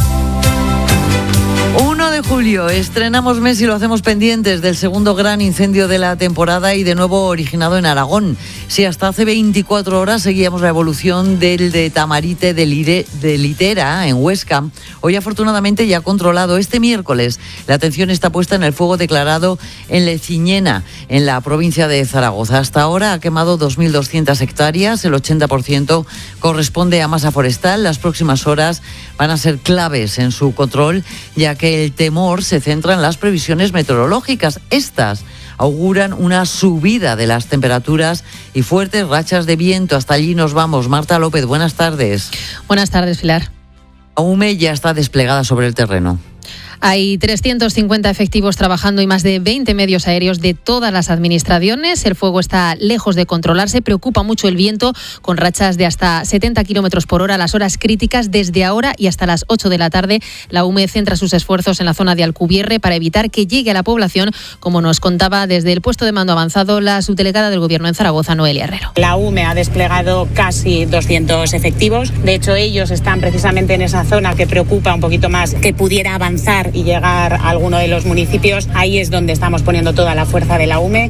uno de julio, estrenamos mes y lo hacemos pendientes del segundo gran incendio de la temporada y de nuevo originado en Aragón. Si hasta hace veinticuatro horas seguíamos la evolución del de Tamarite de, Lire, de Litera en Huesca, hoy afortunadamente ya controlado. Este miércoles la atención está puesta en el fuego declarado en Leciñena, en la provincia de Zaragoza. Hasta ahora ha quemado dos mil doscientas hectáreas, el ochenta por ciento corresponde a masa forestal. Las próximas horas van a ser claves en su control, ya que el temor se centra en las previsiones meteorológicas. Estas auguran una subida de las temperaturas y fuertes rachas de viento. Hasta allí nos vamos. Marta López, buenas tardes. Buenas tardes, Pilar. La U M E ya está desplegada sobre el terreno. Hay trescientos cincuenta efectivos trabajando y más de veinte medios aéreos de todas las administraciones. El fuego está lejos de controlarse. Preocupa mucho el viento, con rachas de hasta setenta kilómetros por hora a las horas críticas. Desde ahora y hasta las ocho de la tarde, la U M E centra sus esfuerzos en la zona de Alcubierre para evitar que llegue a la población, como nos contaba desde el puesto de mando avanzado la subdelegada del Gobierno en Zaragoza, Noelia Herrero. La U M E ha desplegado casi doscientos efectivos. De hecho, ellos están precisamente en esa zona que preocupa un poquito más que pudiera avanzar y llegar a alguno de los municipios. Ahí es donde estamos poniendo toda la fuerza de la U M E.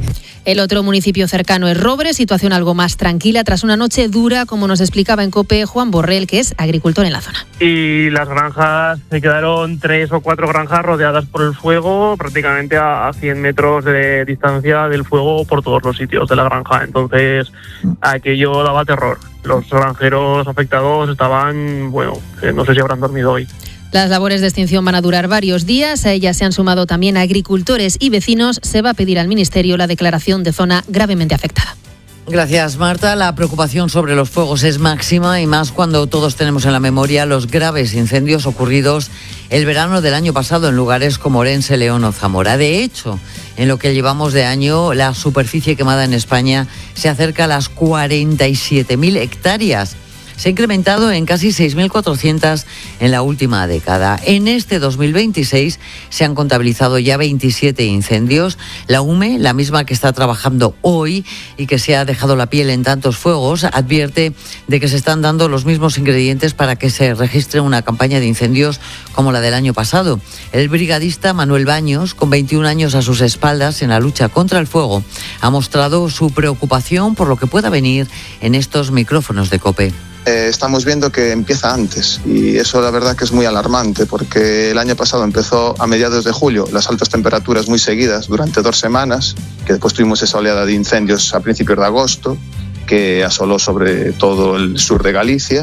El otro municipio cercano es Robre, situación algo más tranquila tras una noche dura, como nos explicaba en COPE Juan Borrell, que es agricultor en la zona. Y las granjas, se quedaron tres o cuatro granjas rodeadas por el fuego, prácticamente a cien metros de distancia del fuego por todos los sitios de la granja. Entonces, aquello daba terror. Los granjeros afectados estaban, bueno, no sé si habrán dormido hoy. Las labores de extinción van a durar varios días. A ellas se han sumado también agricultores y vecinos. Se va a pedir al Ministerio la declaración de zona gravemente afectada. Gracias, Marta. La preocupación sobre los fuegos es máxima y más cuando todos tenemos en la memoria los graves incendios ocurridos el verano del año pasado en lugares como Orense, León o Zamora. De hecho, en lo que llevamos de año, la superficie quemada en España se acerca a las cuarenta y siete mil hectáreas. Se ha incrementado en casi seis mil cuatrocientas en la última década. En este dos mil veintiséis se han contabilizado ya veintisiete incendios. La U M E, la misma que está trabajando hoy y que se ha dejado la piel en tantos fuegos, advierte de que se están dando los mismos ingredientes para que se registre una campaña de incendios como la del año pasado. El brigadista Manuel Baños, con veintiún años a sus espaldas en la lucha contra el fuego, ha mostrado su preocupación por lo que pueda venir en estos micrófonos de COPE. Eh, estamos viendo que empieza antes y eso la verdad que es muy alarmante porque el año pasado empezó a mediados de julio, las altas temperaturas muy seguidas durante dos semanas, que después tuvimos esa oleada de incendios a principios de agosto que asoló sobre todo el sur de Galicia,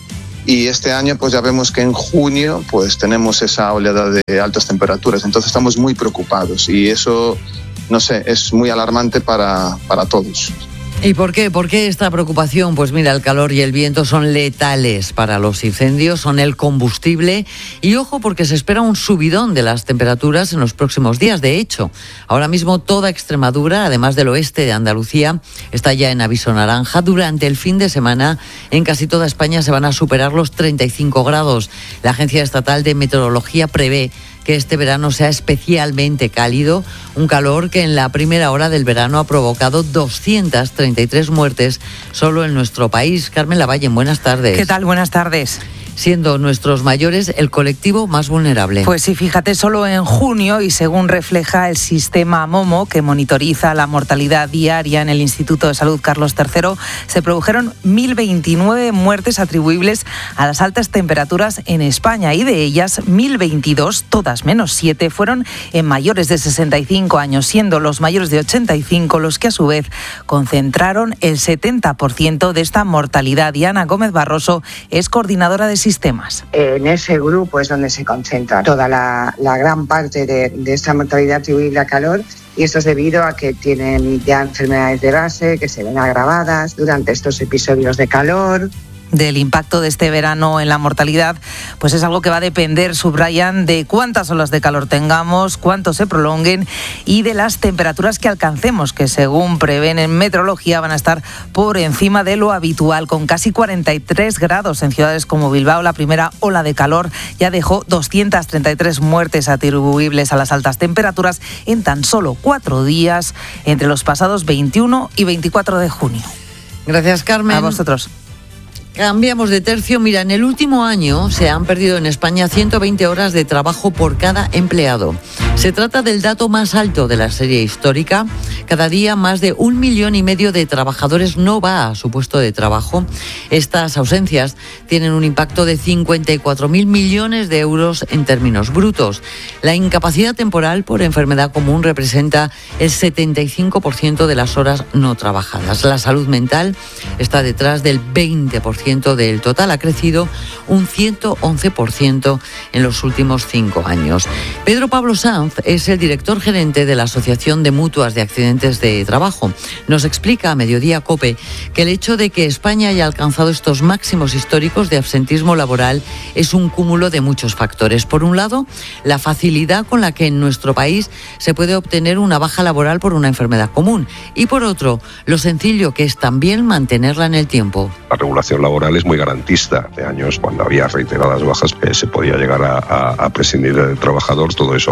y este año pues ya vemos que en junio pues tenemos esa oleada de altas temperaturas, entonces estamos muy preocupados y eso, no sé, es muy alarmante para, para todos. ¿Y por qué? ¿Por qué esta preocupación? Pues mira, el calor y el viento son letales para los incendios, son el combustible. Y ojo, porque se espera un subidón de las temperaturas en los próximos días. De hecho, ahora mismo toda Extremadura, además del oeste de Andalucía, está ya en aviso naranja. Durante el fin de semana, en casi toda España se van a superar los treinta y cinco grados. La Agencia Estatal de Meteorología prevé que este verano sea especialmente cálido, un calor que en la primera hora del verano ha provocado doscientas treinta y tres muertes solo en nuestro país. Carmen Lavalle, buenas tardes. ¿Qué tal? Buenas tardes. Siendo nuestros mayores el colectivo más vulnerable. Pues sí, fíjate, solo en junio, y según refleja el sistema MOMO, que monitoriza la mortalidad diaria en el Instituto de Salud Carlos tercero, se produjeron mil veintinueve muertes atribuibles a las altas temperaturas en España, y de ellas mil veintidós, todas menos siete, fueron en mayores de sesenta y cinco años, siendo los mayores de ochenta y cinco los que a su vez concentraron el setenta por ciento de esta mortalidad. Diana Gómez Barroso es coordinadora de sistemas. En ese grupo es donde se concentra toda la, la gran parte de, de esta mortalidad atribuible a calor, y esto es debido a que tienen ya enfermedades de base que se ven agravadas durante estos episodios de calor. Del impacto de este verano en la mortalidad, pues es algo que va a depender, subrayan, de cuántas olas de calor tengamos, cuánto se prolonguen y de las temperaturas que alcancemos, que según prevén en meteorología van a estar por encima de lo habitual, con casi cuarenta y tres grados en ciudades como Bilbao. La primera ola de calor ya dejó doscientas treinta y tres muertes atribuibles a las altas temperaturas en tan solo cuatro días, entre los pasados veintiuno y veinticuatro de junio. Gracias, Carmen. A vosotros. Cambiamos de tercio. Mira, en el último año se han perdido en España ciento veinte horas de trabajo por cada empleado. Se trata del dato más alto de la serie histórica. Cada día más de un millón y medio de trabajadores no va a su puesto de trabajo. Estas ausencias tienen un impacto de cincuenta y cuatro mil millones de euros en términos brutos. La incapacidad temporal por enfermedad común representa el setenta y cinco por ciento de las horas no trabajadas. La salud mental está detrás del veinte por ciento del total, ha crecido un ciento once por ciento en los últimos cinco años. Pedro Pablo Sanz es el director gerente de la Asociación de Mutuas de Accidentes de Trabajo. Nos explica a Mediodía COPE que el hecho de que España haya alcanzado estos máximos históricos de absentismo laboral es un cúmulo de muchos factores. Por un lado, la facilidad con la que en nuestro país se puede obtener una baja laboral por una enfermedad común, y por otro, lo sencillo que es también mantenerla en el tiempo. La regulación laboral es muy garantista. De años, cuando había reiteradas bajas, eh, se podía llegar a, a, a prescindir del trabajador. Todo eso ahora mismo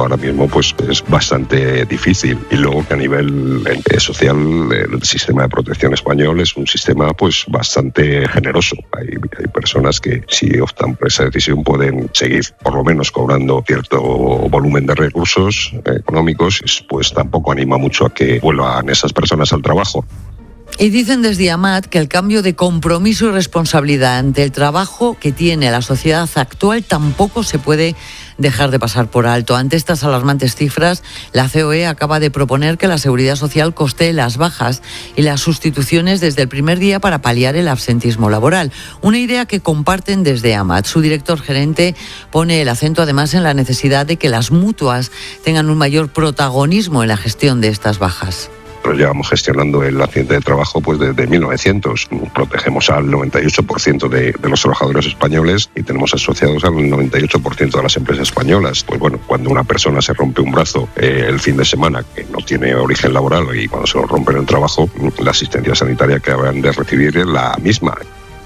mismo pues es bastante difícil. Y luego que a nivel eh, social el sistema de protección español es un sistema pues bastante generoso. Hay, hay personas que si optan por esa decisión pueden seguir por lo menos cobrando cierto volumen de recursos eh, económicos, pues tampoco anima mucho a que vuelvan esas personas al trabajo. Y dicen desde AMAT que el cambio de compromiso y responsabilidad ante el trabajo que tiene la sociedad actual tampoco se puede dejar de pasar por alto. Ante estas alarmantes cifras, la C O E acaba de proponer que la Seguridad Social costee las bajas y las sustituciones desde el primer día para paliar el absentismo laboral. Una idea que comparten desde AMAT. Su director gerente pone el acento además en la necesidad de que las mutuas tengan un mayor protagonismo en la gestión de estas bajas. Nosotros llevamos gestionando el accidente de trabajo pues desde mil novecientos. Protegemos al noventa y ocho por ciento de, de los trabajadores españoles y tenemos asociados al noventa y ocho por ciento de las empresas españolas. Pues bueno, cuando una persona se rompe un brazo eh, el fin de semana que no tiene origen laboral y cuando se lo rompe en el trabajo, la asistencia sanitaria que habrán de recibir es la misma.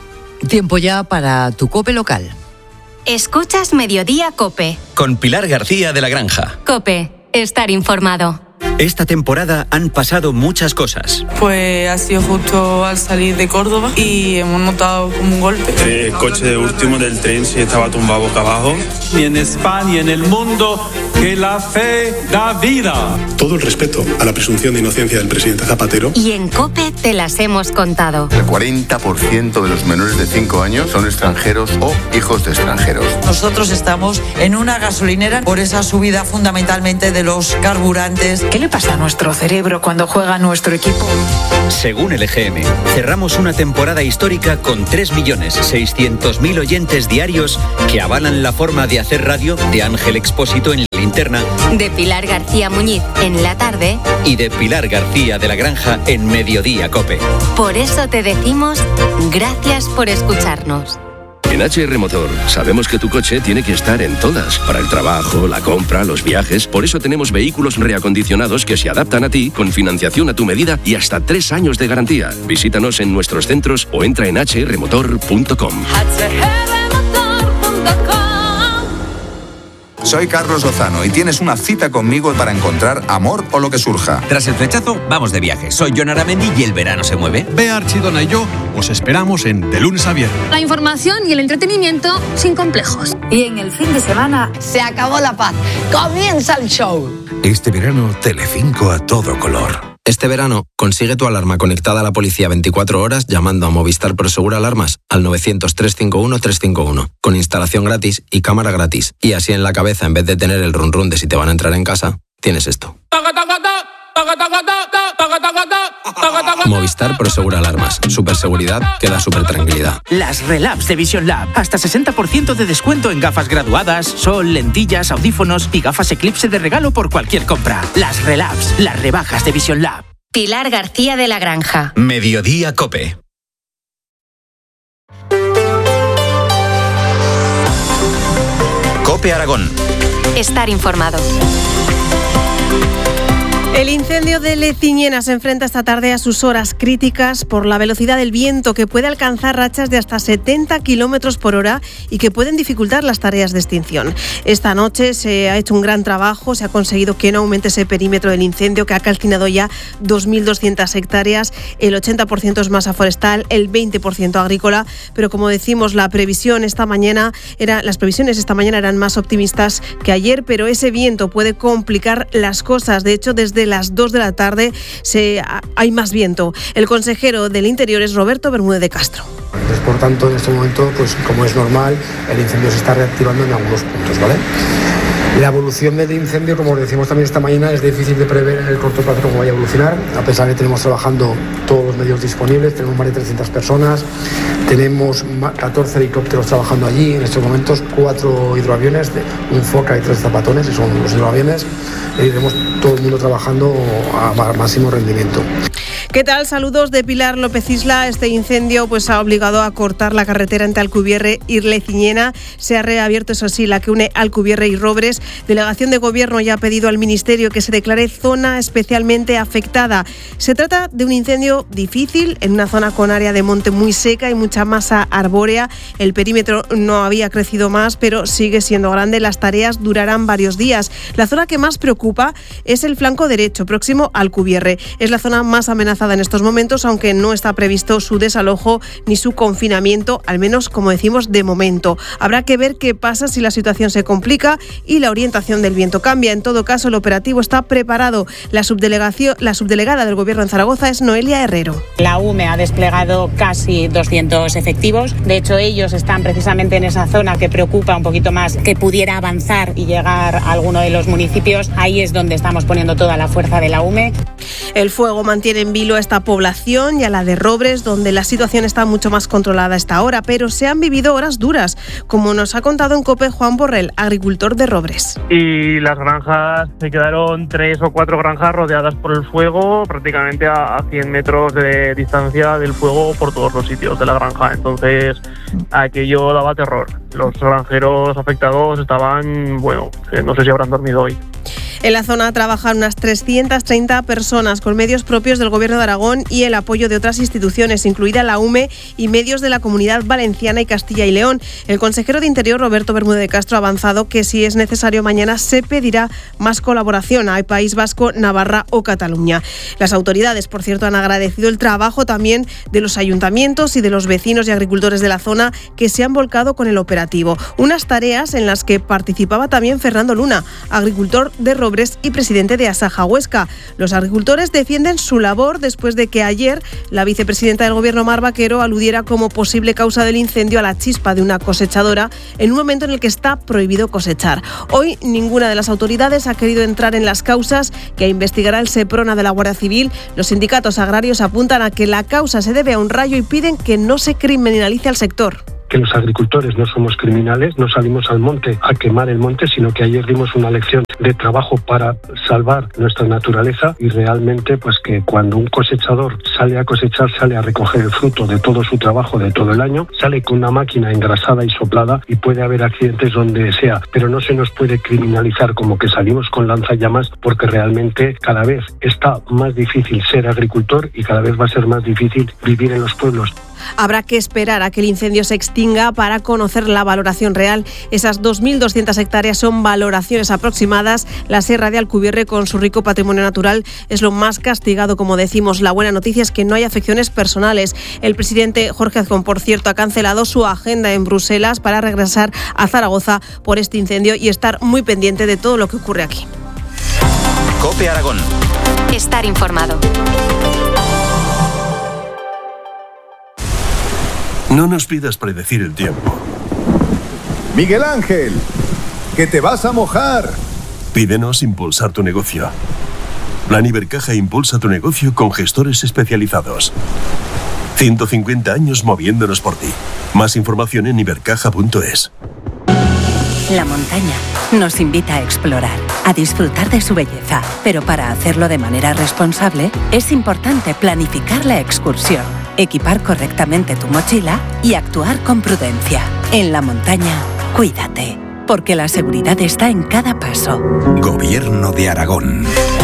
Tiempo ya para tu COPE local. Escuchas Mediodía COPE. Con Pilar García de la Granja. COPE. Estar informado. Esta temporada han pasado muchas cosas. Pues ha sido justo al salir de Córdoba y hemos notado como un golpe. El coche de último del tren se estaba tumbado boca abajo. Y en España y en el mundo, que la fe da vida. Todo el respeto a la presunción de inocencia del presidente Zapatero. Y en COPE te las hemos contado. El cuarenta por ciento de los menores de cinco años son extranjeros o hijos de extranjeros. Nosotros estamos en una gasolinera por esa subida fundamentalmente de los carburantes. ¿Qué le pasa a nuestro cerebro cuando juega nuestro equipo? Según el E G M, cerramos una temporada histórica con tres millones seiscientos mil oyentes diarios que avalan la forma de hacer radio de Ángel Expósito en Linterna, de Pilar García Muñiz en La Tarde y de Pilar García de la Granja en Mediodía COPE. Por eso te decimos gracias por escucharnos. En H R Motor sabemos que tu coche tiene que estar en todas, para el trabajo, la compra, los viajes. Por eso tenemos vehículos reacondicionados que se adaptan a ti, con financiación a tu medida y hasta tres años de garantía. Visítanos en nuestros centros o entra en h r motor punto com. Soy Carlos Lozano y tienes una cita conmigo para encontrar amor o lo que surja. Tras el flechazo, vamos de viaje. Soy Jon Aramendi y el verano se mueve. Bea Archidona y yo os esperamos en De Lunes a Viernes. La información y el entretenimiento sin complejos. Y en el fin de semana se acabó la paz. Comienza el show. Este verano, Telecinco a todo color. Este verano, consigue tu alarma conectada a la policía veinticuatro horas llamando a Movistar Prosegur Alarmas al novecientos, trescientos cincuenta y uno, trescientos cincuenta y uno, con instalación gratis y cámara gratis. Y así en la cabeza, en vez de tener el run run de si te van a entrar en casa, tienes esto. Movistar Prosegur Alarmas. Superseguridad que da super tranquilidad. Las Relabs de Vision Lab. Hasta sesenta por ciento de descuento en gafas graduadas, sol, lentillas, audífonos y gafas Eclipse de regalo por cualquier compra. Las Relabs. Las rebajas de Vision Lab. Pilar García de la Granja. Mediodía COPE. COPE Aragón. Estar informado. El incendio de Leciñena se enfrenta esta tarde a sus horas críticas por la velocidad del viento, que puede alcanzar rachas de hasta setenta kilómetros por hora y que pueden dificultar las tareas de extinción. Esta noche se ha hecho un gran trabajo, se ha conseguido que no aumente ese perímetro del incendio, que ha calcinado ya dos mil doscientas hectáreas, el ochenta por ciento es masa forestal, el veinte por ciento agrícola, pero como decimos, la previsión esta mañana era, las previsiones esta mañana eran más optimistas que ayer, pero ese viento puede complicar las cosas. De hecho, desde las dos de la tarde se, hay más viento. El consejero del Interior es Roberto Bermúdez de Castro. Entonces, por tanto, en este momento, pues como es normal, el incendio se está reactivando en algunos puntos, ¿vale? La evolución del incendio, como decimos también esta mañana, es difícil de prever en el corto plazo cómo vaya a evolucionar, a pesar de que tenemos trabajando todos los medios disponibles, tenemos más de trescientas personas, tenemos catorce helicópteros trabajando allí, en estos momentos cuatro hidroaviones, un Foca y tres Zapatones, que son los hidroaviones, y tenemos todo el mundo trabajando a máximo rendimiento. ¿Qué tal? Saludos de Pilar López Isla. Este incendio pues ha obligado a cortar la carretera entre Alcubierre y Leciniena. Se ha reabierto, eso sí, la que une Alcubierre y Robres. Delegación de Gobierno ya ha pedido al Ministerio que se declare zona especialmente afectada. Se trata de un incendio difícil en una zona con área de monte muy seca y mucha masa arbórea. El perímetro no había crecido más, pero sigue siendo grande. Las tareas durarán varios días. La zona que más preocupa es el flanco derecho, próximo a Alcubierre. Es la zona más amenazada en estos momentos, aunque no está previsto su desalojo ni su confinamiento, al menos, como decimos, de momento. Habrá que ver qué pasa si la situación se complica y la orientación del viento cambia. En todo caso, el operativo está preparado. La subdelegación, la subdelegada del Gobierno en Zaragoza es Noelia Herrero. La U M E ha desplegado casi doscientos efectivos. De hecho, ellos están precisamente en esa zona que preocupa un poquito más, que pudiera avanzar y llegar a alguno de los municipios. Ahí es donde estamos poniendo toda la fuerza de la U M E. El fuego mantiene en vilo a esta población y a la de Robres, donde la situación está mucho más controlada a esta hora, pero se han vivido horas duras, como nos ha contado en COPE Juan Borrell, agricultor de Robres. Y las granjas, se quedaron tres o cuatro granjas rodeadas por el fuego, prácticamente a cien metros de distancia del fuego por todos los sitios de la granja. Entonces, aquello daba terror. Los granjeros afectados estaban, bueno, no sé si habrán dormido hoy. En la zona trabajan unas trescientas treinta personas con medios propios del Gobierno de Aragón y el apoyo de otras instituciones, incluida la U M E y medios de la Comunidad Valenciana y Castilla y León. El consejero de Interior, Roberto Bermúdez de Castro, ha avanzado que si es necesario mañana se pedirá más colaboración al País Vasco, Navarra o Cataluña. Las autoridades, por cierto, han agradecido el trabajo también de los ayuntamientos y de los vecinos y agricultores de la zona que se han volcado con el operativo. Unas tareas en las que participaba también Fernando Luna, agricultor de Robres y presidente de Asaja Huesca. Los agricultores defienden su labor después de que ayer la vicepresidenta del Gobierno, Mar Vaquero, aludiera como posible causa del incendio a la chispa de una cosechadora en un momento en el que está prohibido cosechar. Hoy ninguna de las autoridades ha querido entrar en las causas que investigará el SEPRONA de la Guardia Civil. Los sindicatos agrarios apuntan a que la causa se debe a un rayo y piden que no se criminalice al sector. Que los agricultores no somos criminales, no salimos al monte a quemar el monte, sino que ayer dimos una lección de trabajo para salvar nuestra naturaleza y realmente pues que cuando un cosechador sale a cosechar, sale a recoger el fruto de todo su trabajo de todo el año, sale con una máquina engrasada y soplada y puede haber accidentes donde sea, pero no se nos puede criminalizar como que salimos con lanzallamas porque realmente cada vez está más difícil ser agricultor y cada vez va a ser más difícil vivir en los pueblos. Habrá que esperar a que el incendio se extinga para conocer la valoración real. Esas dos mil doscientas hectáreas son valoraciones aproximadas. La Sierra de Alcubierre, con su rico patrimonio natural, es lo más castigado, como decimos. La buena noticia es que no hay afecciones personales. El presidente Jorge Azcón, por cierto, ha cancelado su agenda en Bruselas para regresar a Zaragoza por este incendio y estar muy pendiente de todo lo que ocurre aquí. COPE Aragón. Estar informado. No nos pidas predecir el tiempo. Miguel Ángel, que te vas a mojar. Pídenos impulsar tu negocio. Plan Ibercaja impulsa tu negocio con gestores especializados. ciento cincuenta años moviéndonos por ti. Más información en ibercaja punto es. La montaña nos invita a explorar, a disfrutar de su belleza, pero para hacerlo de manera responsable es importante planificar la excursión, equipar correctamente tu mochila y actuar con prudencia. En la montaña, cuídate, porque la seguridad está en cada paso. Gobierno de Aragón.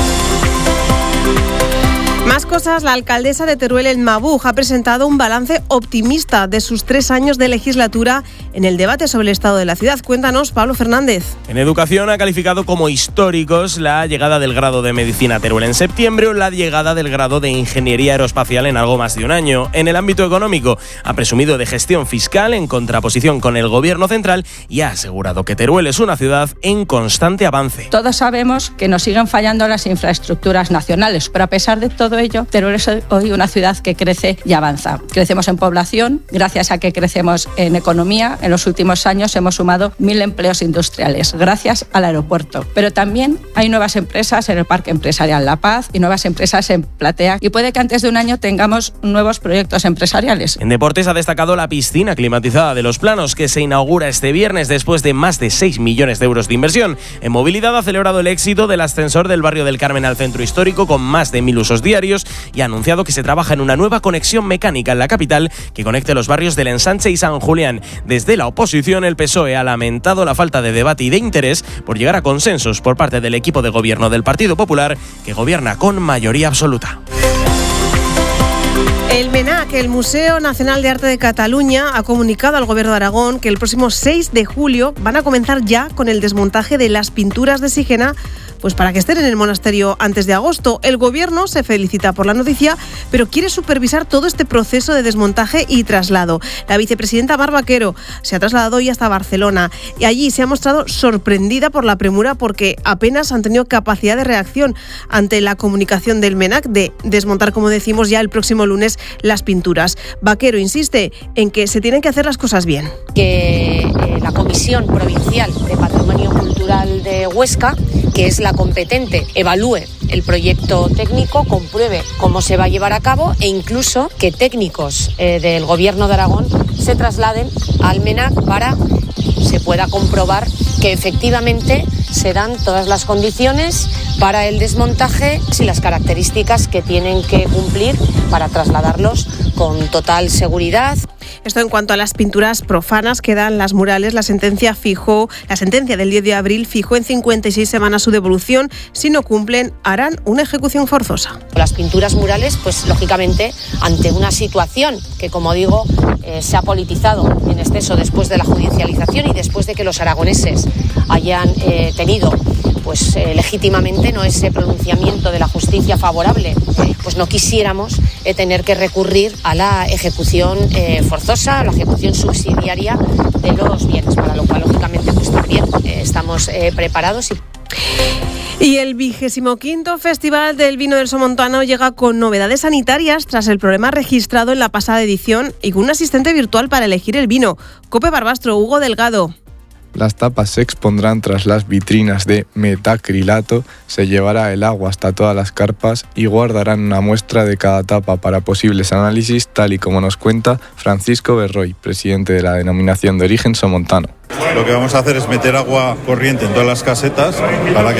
Más cosas, la alcaldesa de Teruel, en Mabuj, ha presentado un balance optimista de sus tres años de legislatura en el debate sobre el estado de la ciudad. Cuéntanos, Pablo Fernández. En educación ha calificado como históricos la llegada del grado de medicina a Teruel en septiembre o la llegada del grado de ingeniería aeroespacial en algo más de un año. En el ámbito económico ha presumido de gestión fiscal en contraposición con el gobierno central y ha asegurado que Teruel es una ciudad en constante avance. Todos sabemos que nos siguen fallando las infraestructuras nacionales, pero a pesar de todo ello, Teruel es hoy una ciudad que crece y avanza. Crecemos en población, gracias a que crecemos en economía. En los últimos años hemos sumado mil empleos industriales, gracias al aeropuerto. Pero también hay nuevas empresas en el Parque Empresarial La Paz y nuevas empresas en Platea. Y puede que antes de un año tengamos nuevos proyectos empresariales. En deportes ha destacado la piscina climatizada de Los Planos, que se inaugura este viernes después de más de seis millones de euros de inversión. En movilidad ha celebrado el éxito del ascensor del barrio del Carmen al centro histórico con más de mil usos diarios usuarios y ha anunciado que se trabaja en una nueva conexión mecánica en la capital que conecte los barrios del Ensanche y San Julián. Desde la oposición, el P S O E ha lamentado la falta de debate y de interés por llegar a consensos por parte del equipo de gobierno del Partido Popular, que gobierna con mayoría absoluta. El MENAC, el Museo Nacional de Arte de Cataluña, ha comunicado al Gobierno de Aragón que el próximo seis de julio van a comenzar ya con el desmontaje de las pinturas de Sigena, pues para que estén en el monasterio antes de agosto. El Gobierno se felicita por la noticia, pero quiere supervisar todo este proceso de desmontaje y traslado. La vicepresidenta Mar Vaquero se ha trasladado hoy hasta Barcelona y allí se ha mostrado sorprendida por la premura porque apenas han tenido capacidad de reacción ante la comunicación del MENAC de desmontar, como decimos, ya el próximo lunes las pinturas. Vaquero insiste en que se tienen que hacer las cosas bien. Que eh, la Comisión Provincial de Patrimonio Cultural de Huesca, que es la competente, evalúe el proyecto técnico, compruebe cómo se va a llevar a cabo e incluso que técnicos eh, del Gobierno de Aragón se trasladen al MENAC para se pueda comprobar que efectivamente se dan todas las condiciones para el desmontaje y las características que tienen que cumplir para trasladarlos con total seguridad. Esto en cuanto a las pinturas profanas que dan las murales. La sentencia fijó, la sentencia del diez de abril fijó en cincuenta y seis semanas su devolución. Si no cumplen, harán una ejecución forzosa. Las pinturas murales, pues lógicamente, ante una situación que, como digo, eh, se ha politizado en exceso después de la judicialización y después de que los aragoneses hayan eh, tenido pues eh, legítimamente no ese pronunciamiento de la justicia favorable, eh, pues no quisiéramos eh, tener que recurrir a la ejecución eh, forzosa, a la ejecución subsidiaria de los bienes, para lo cual lógicamente pues también eh, estamos eh, preparados. Y... Y el vigésimo quinto Festival del Vino del Somontano llega con novedades sanitarias tras el problema registrado en la pasada edición y con un asistente virtual para elegir el vino. Cope Barbastro, Hugo Delgado. Las tapas se expondrán tras las vitrinas de metacrilato, se llevará el agua hasta todas las carpas y guardarán una muestra de cada tapa para posibles análisis, tal y como nos cuenta Francisco Berroy, presidente de la denominación de origen somontano. Lo que vamos a hacer es meter agua corriente en todas las casetas para que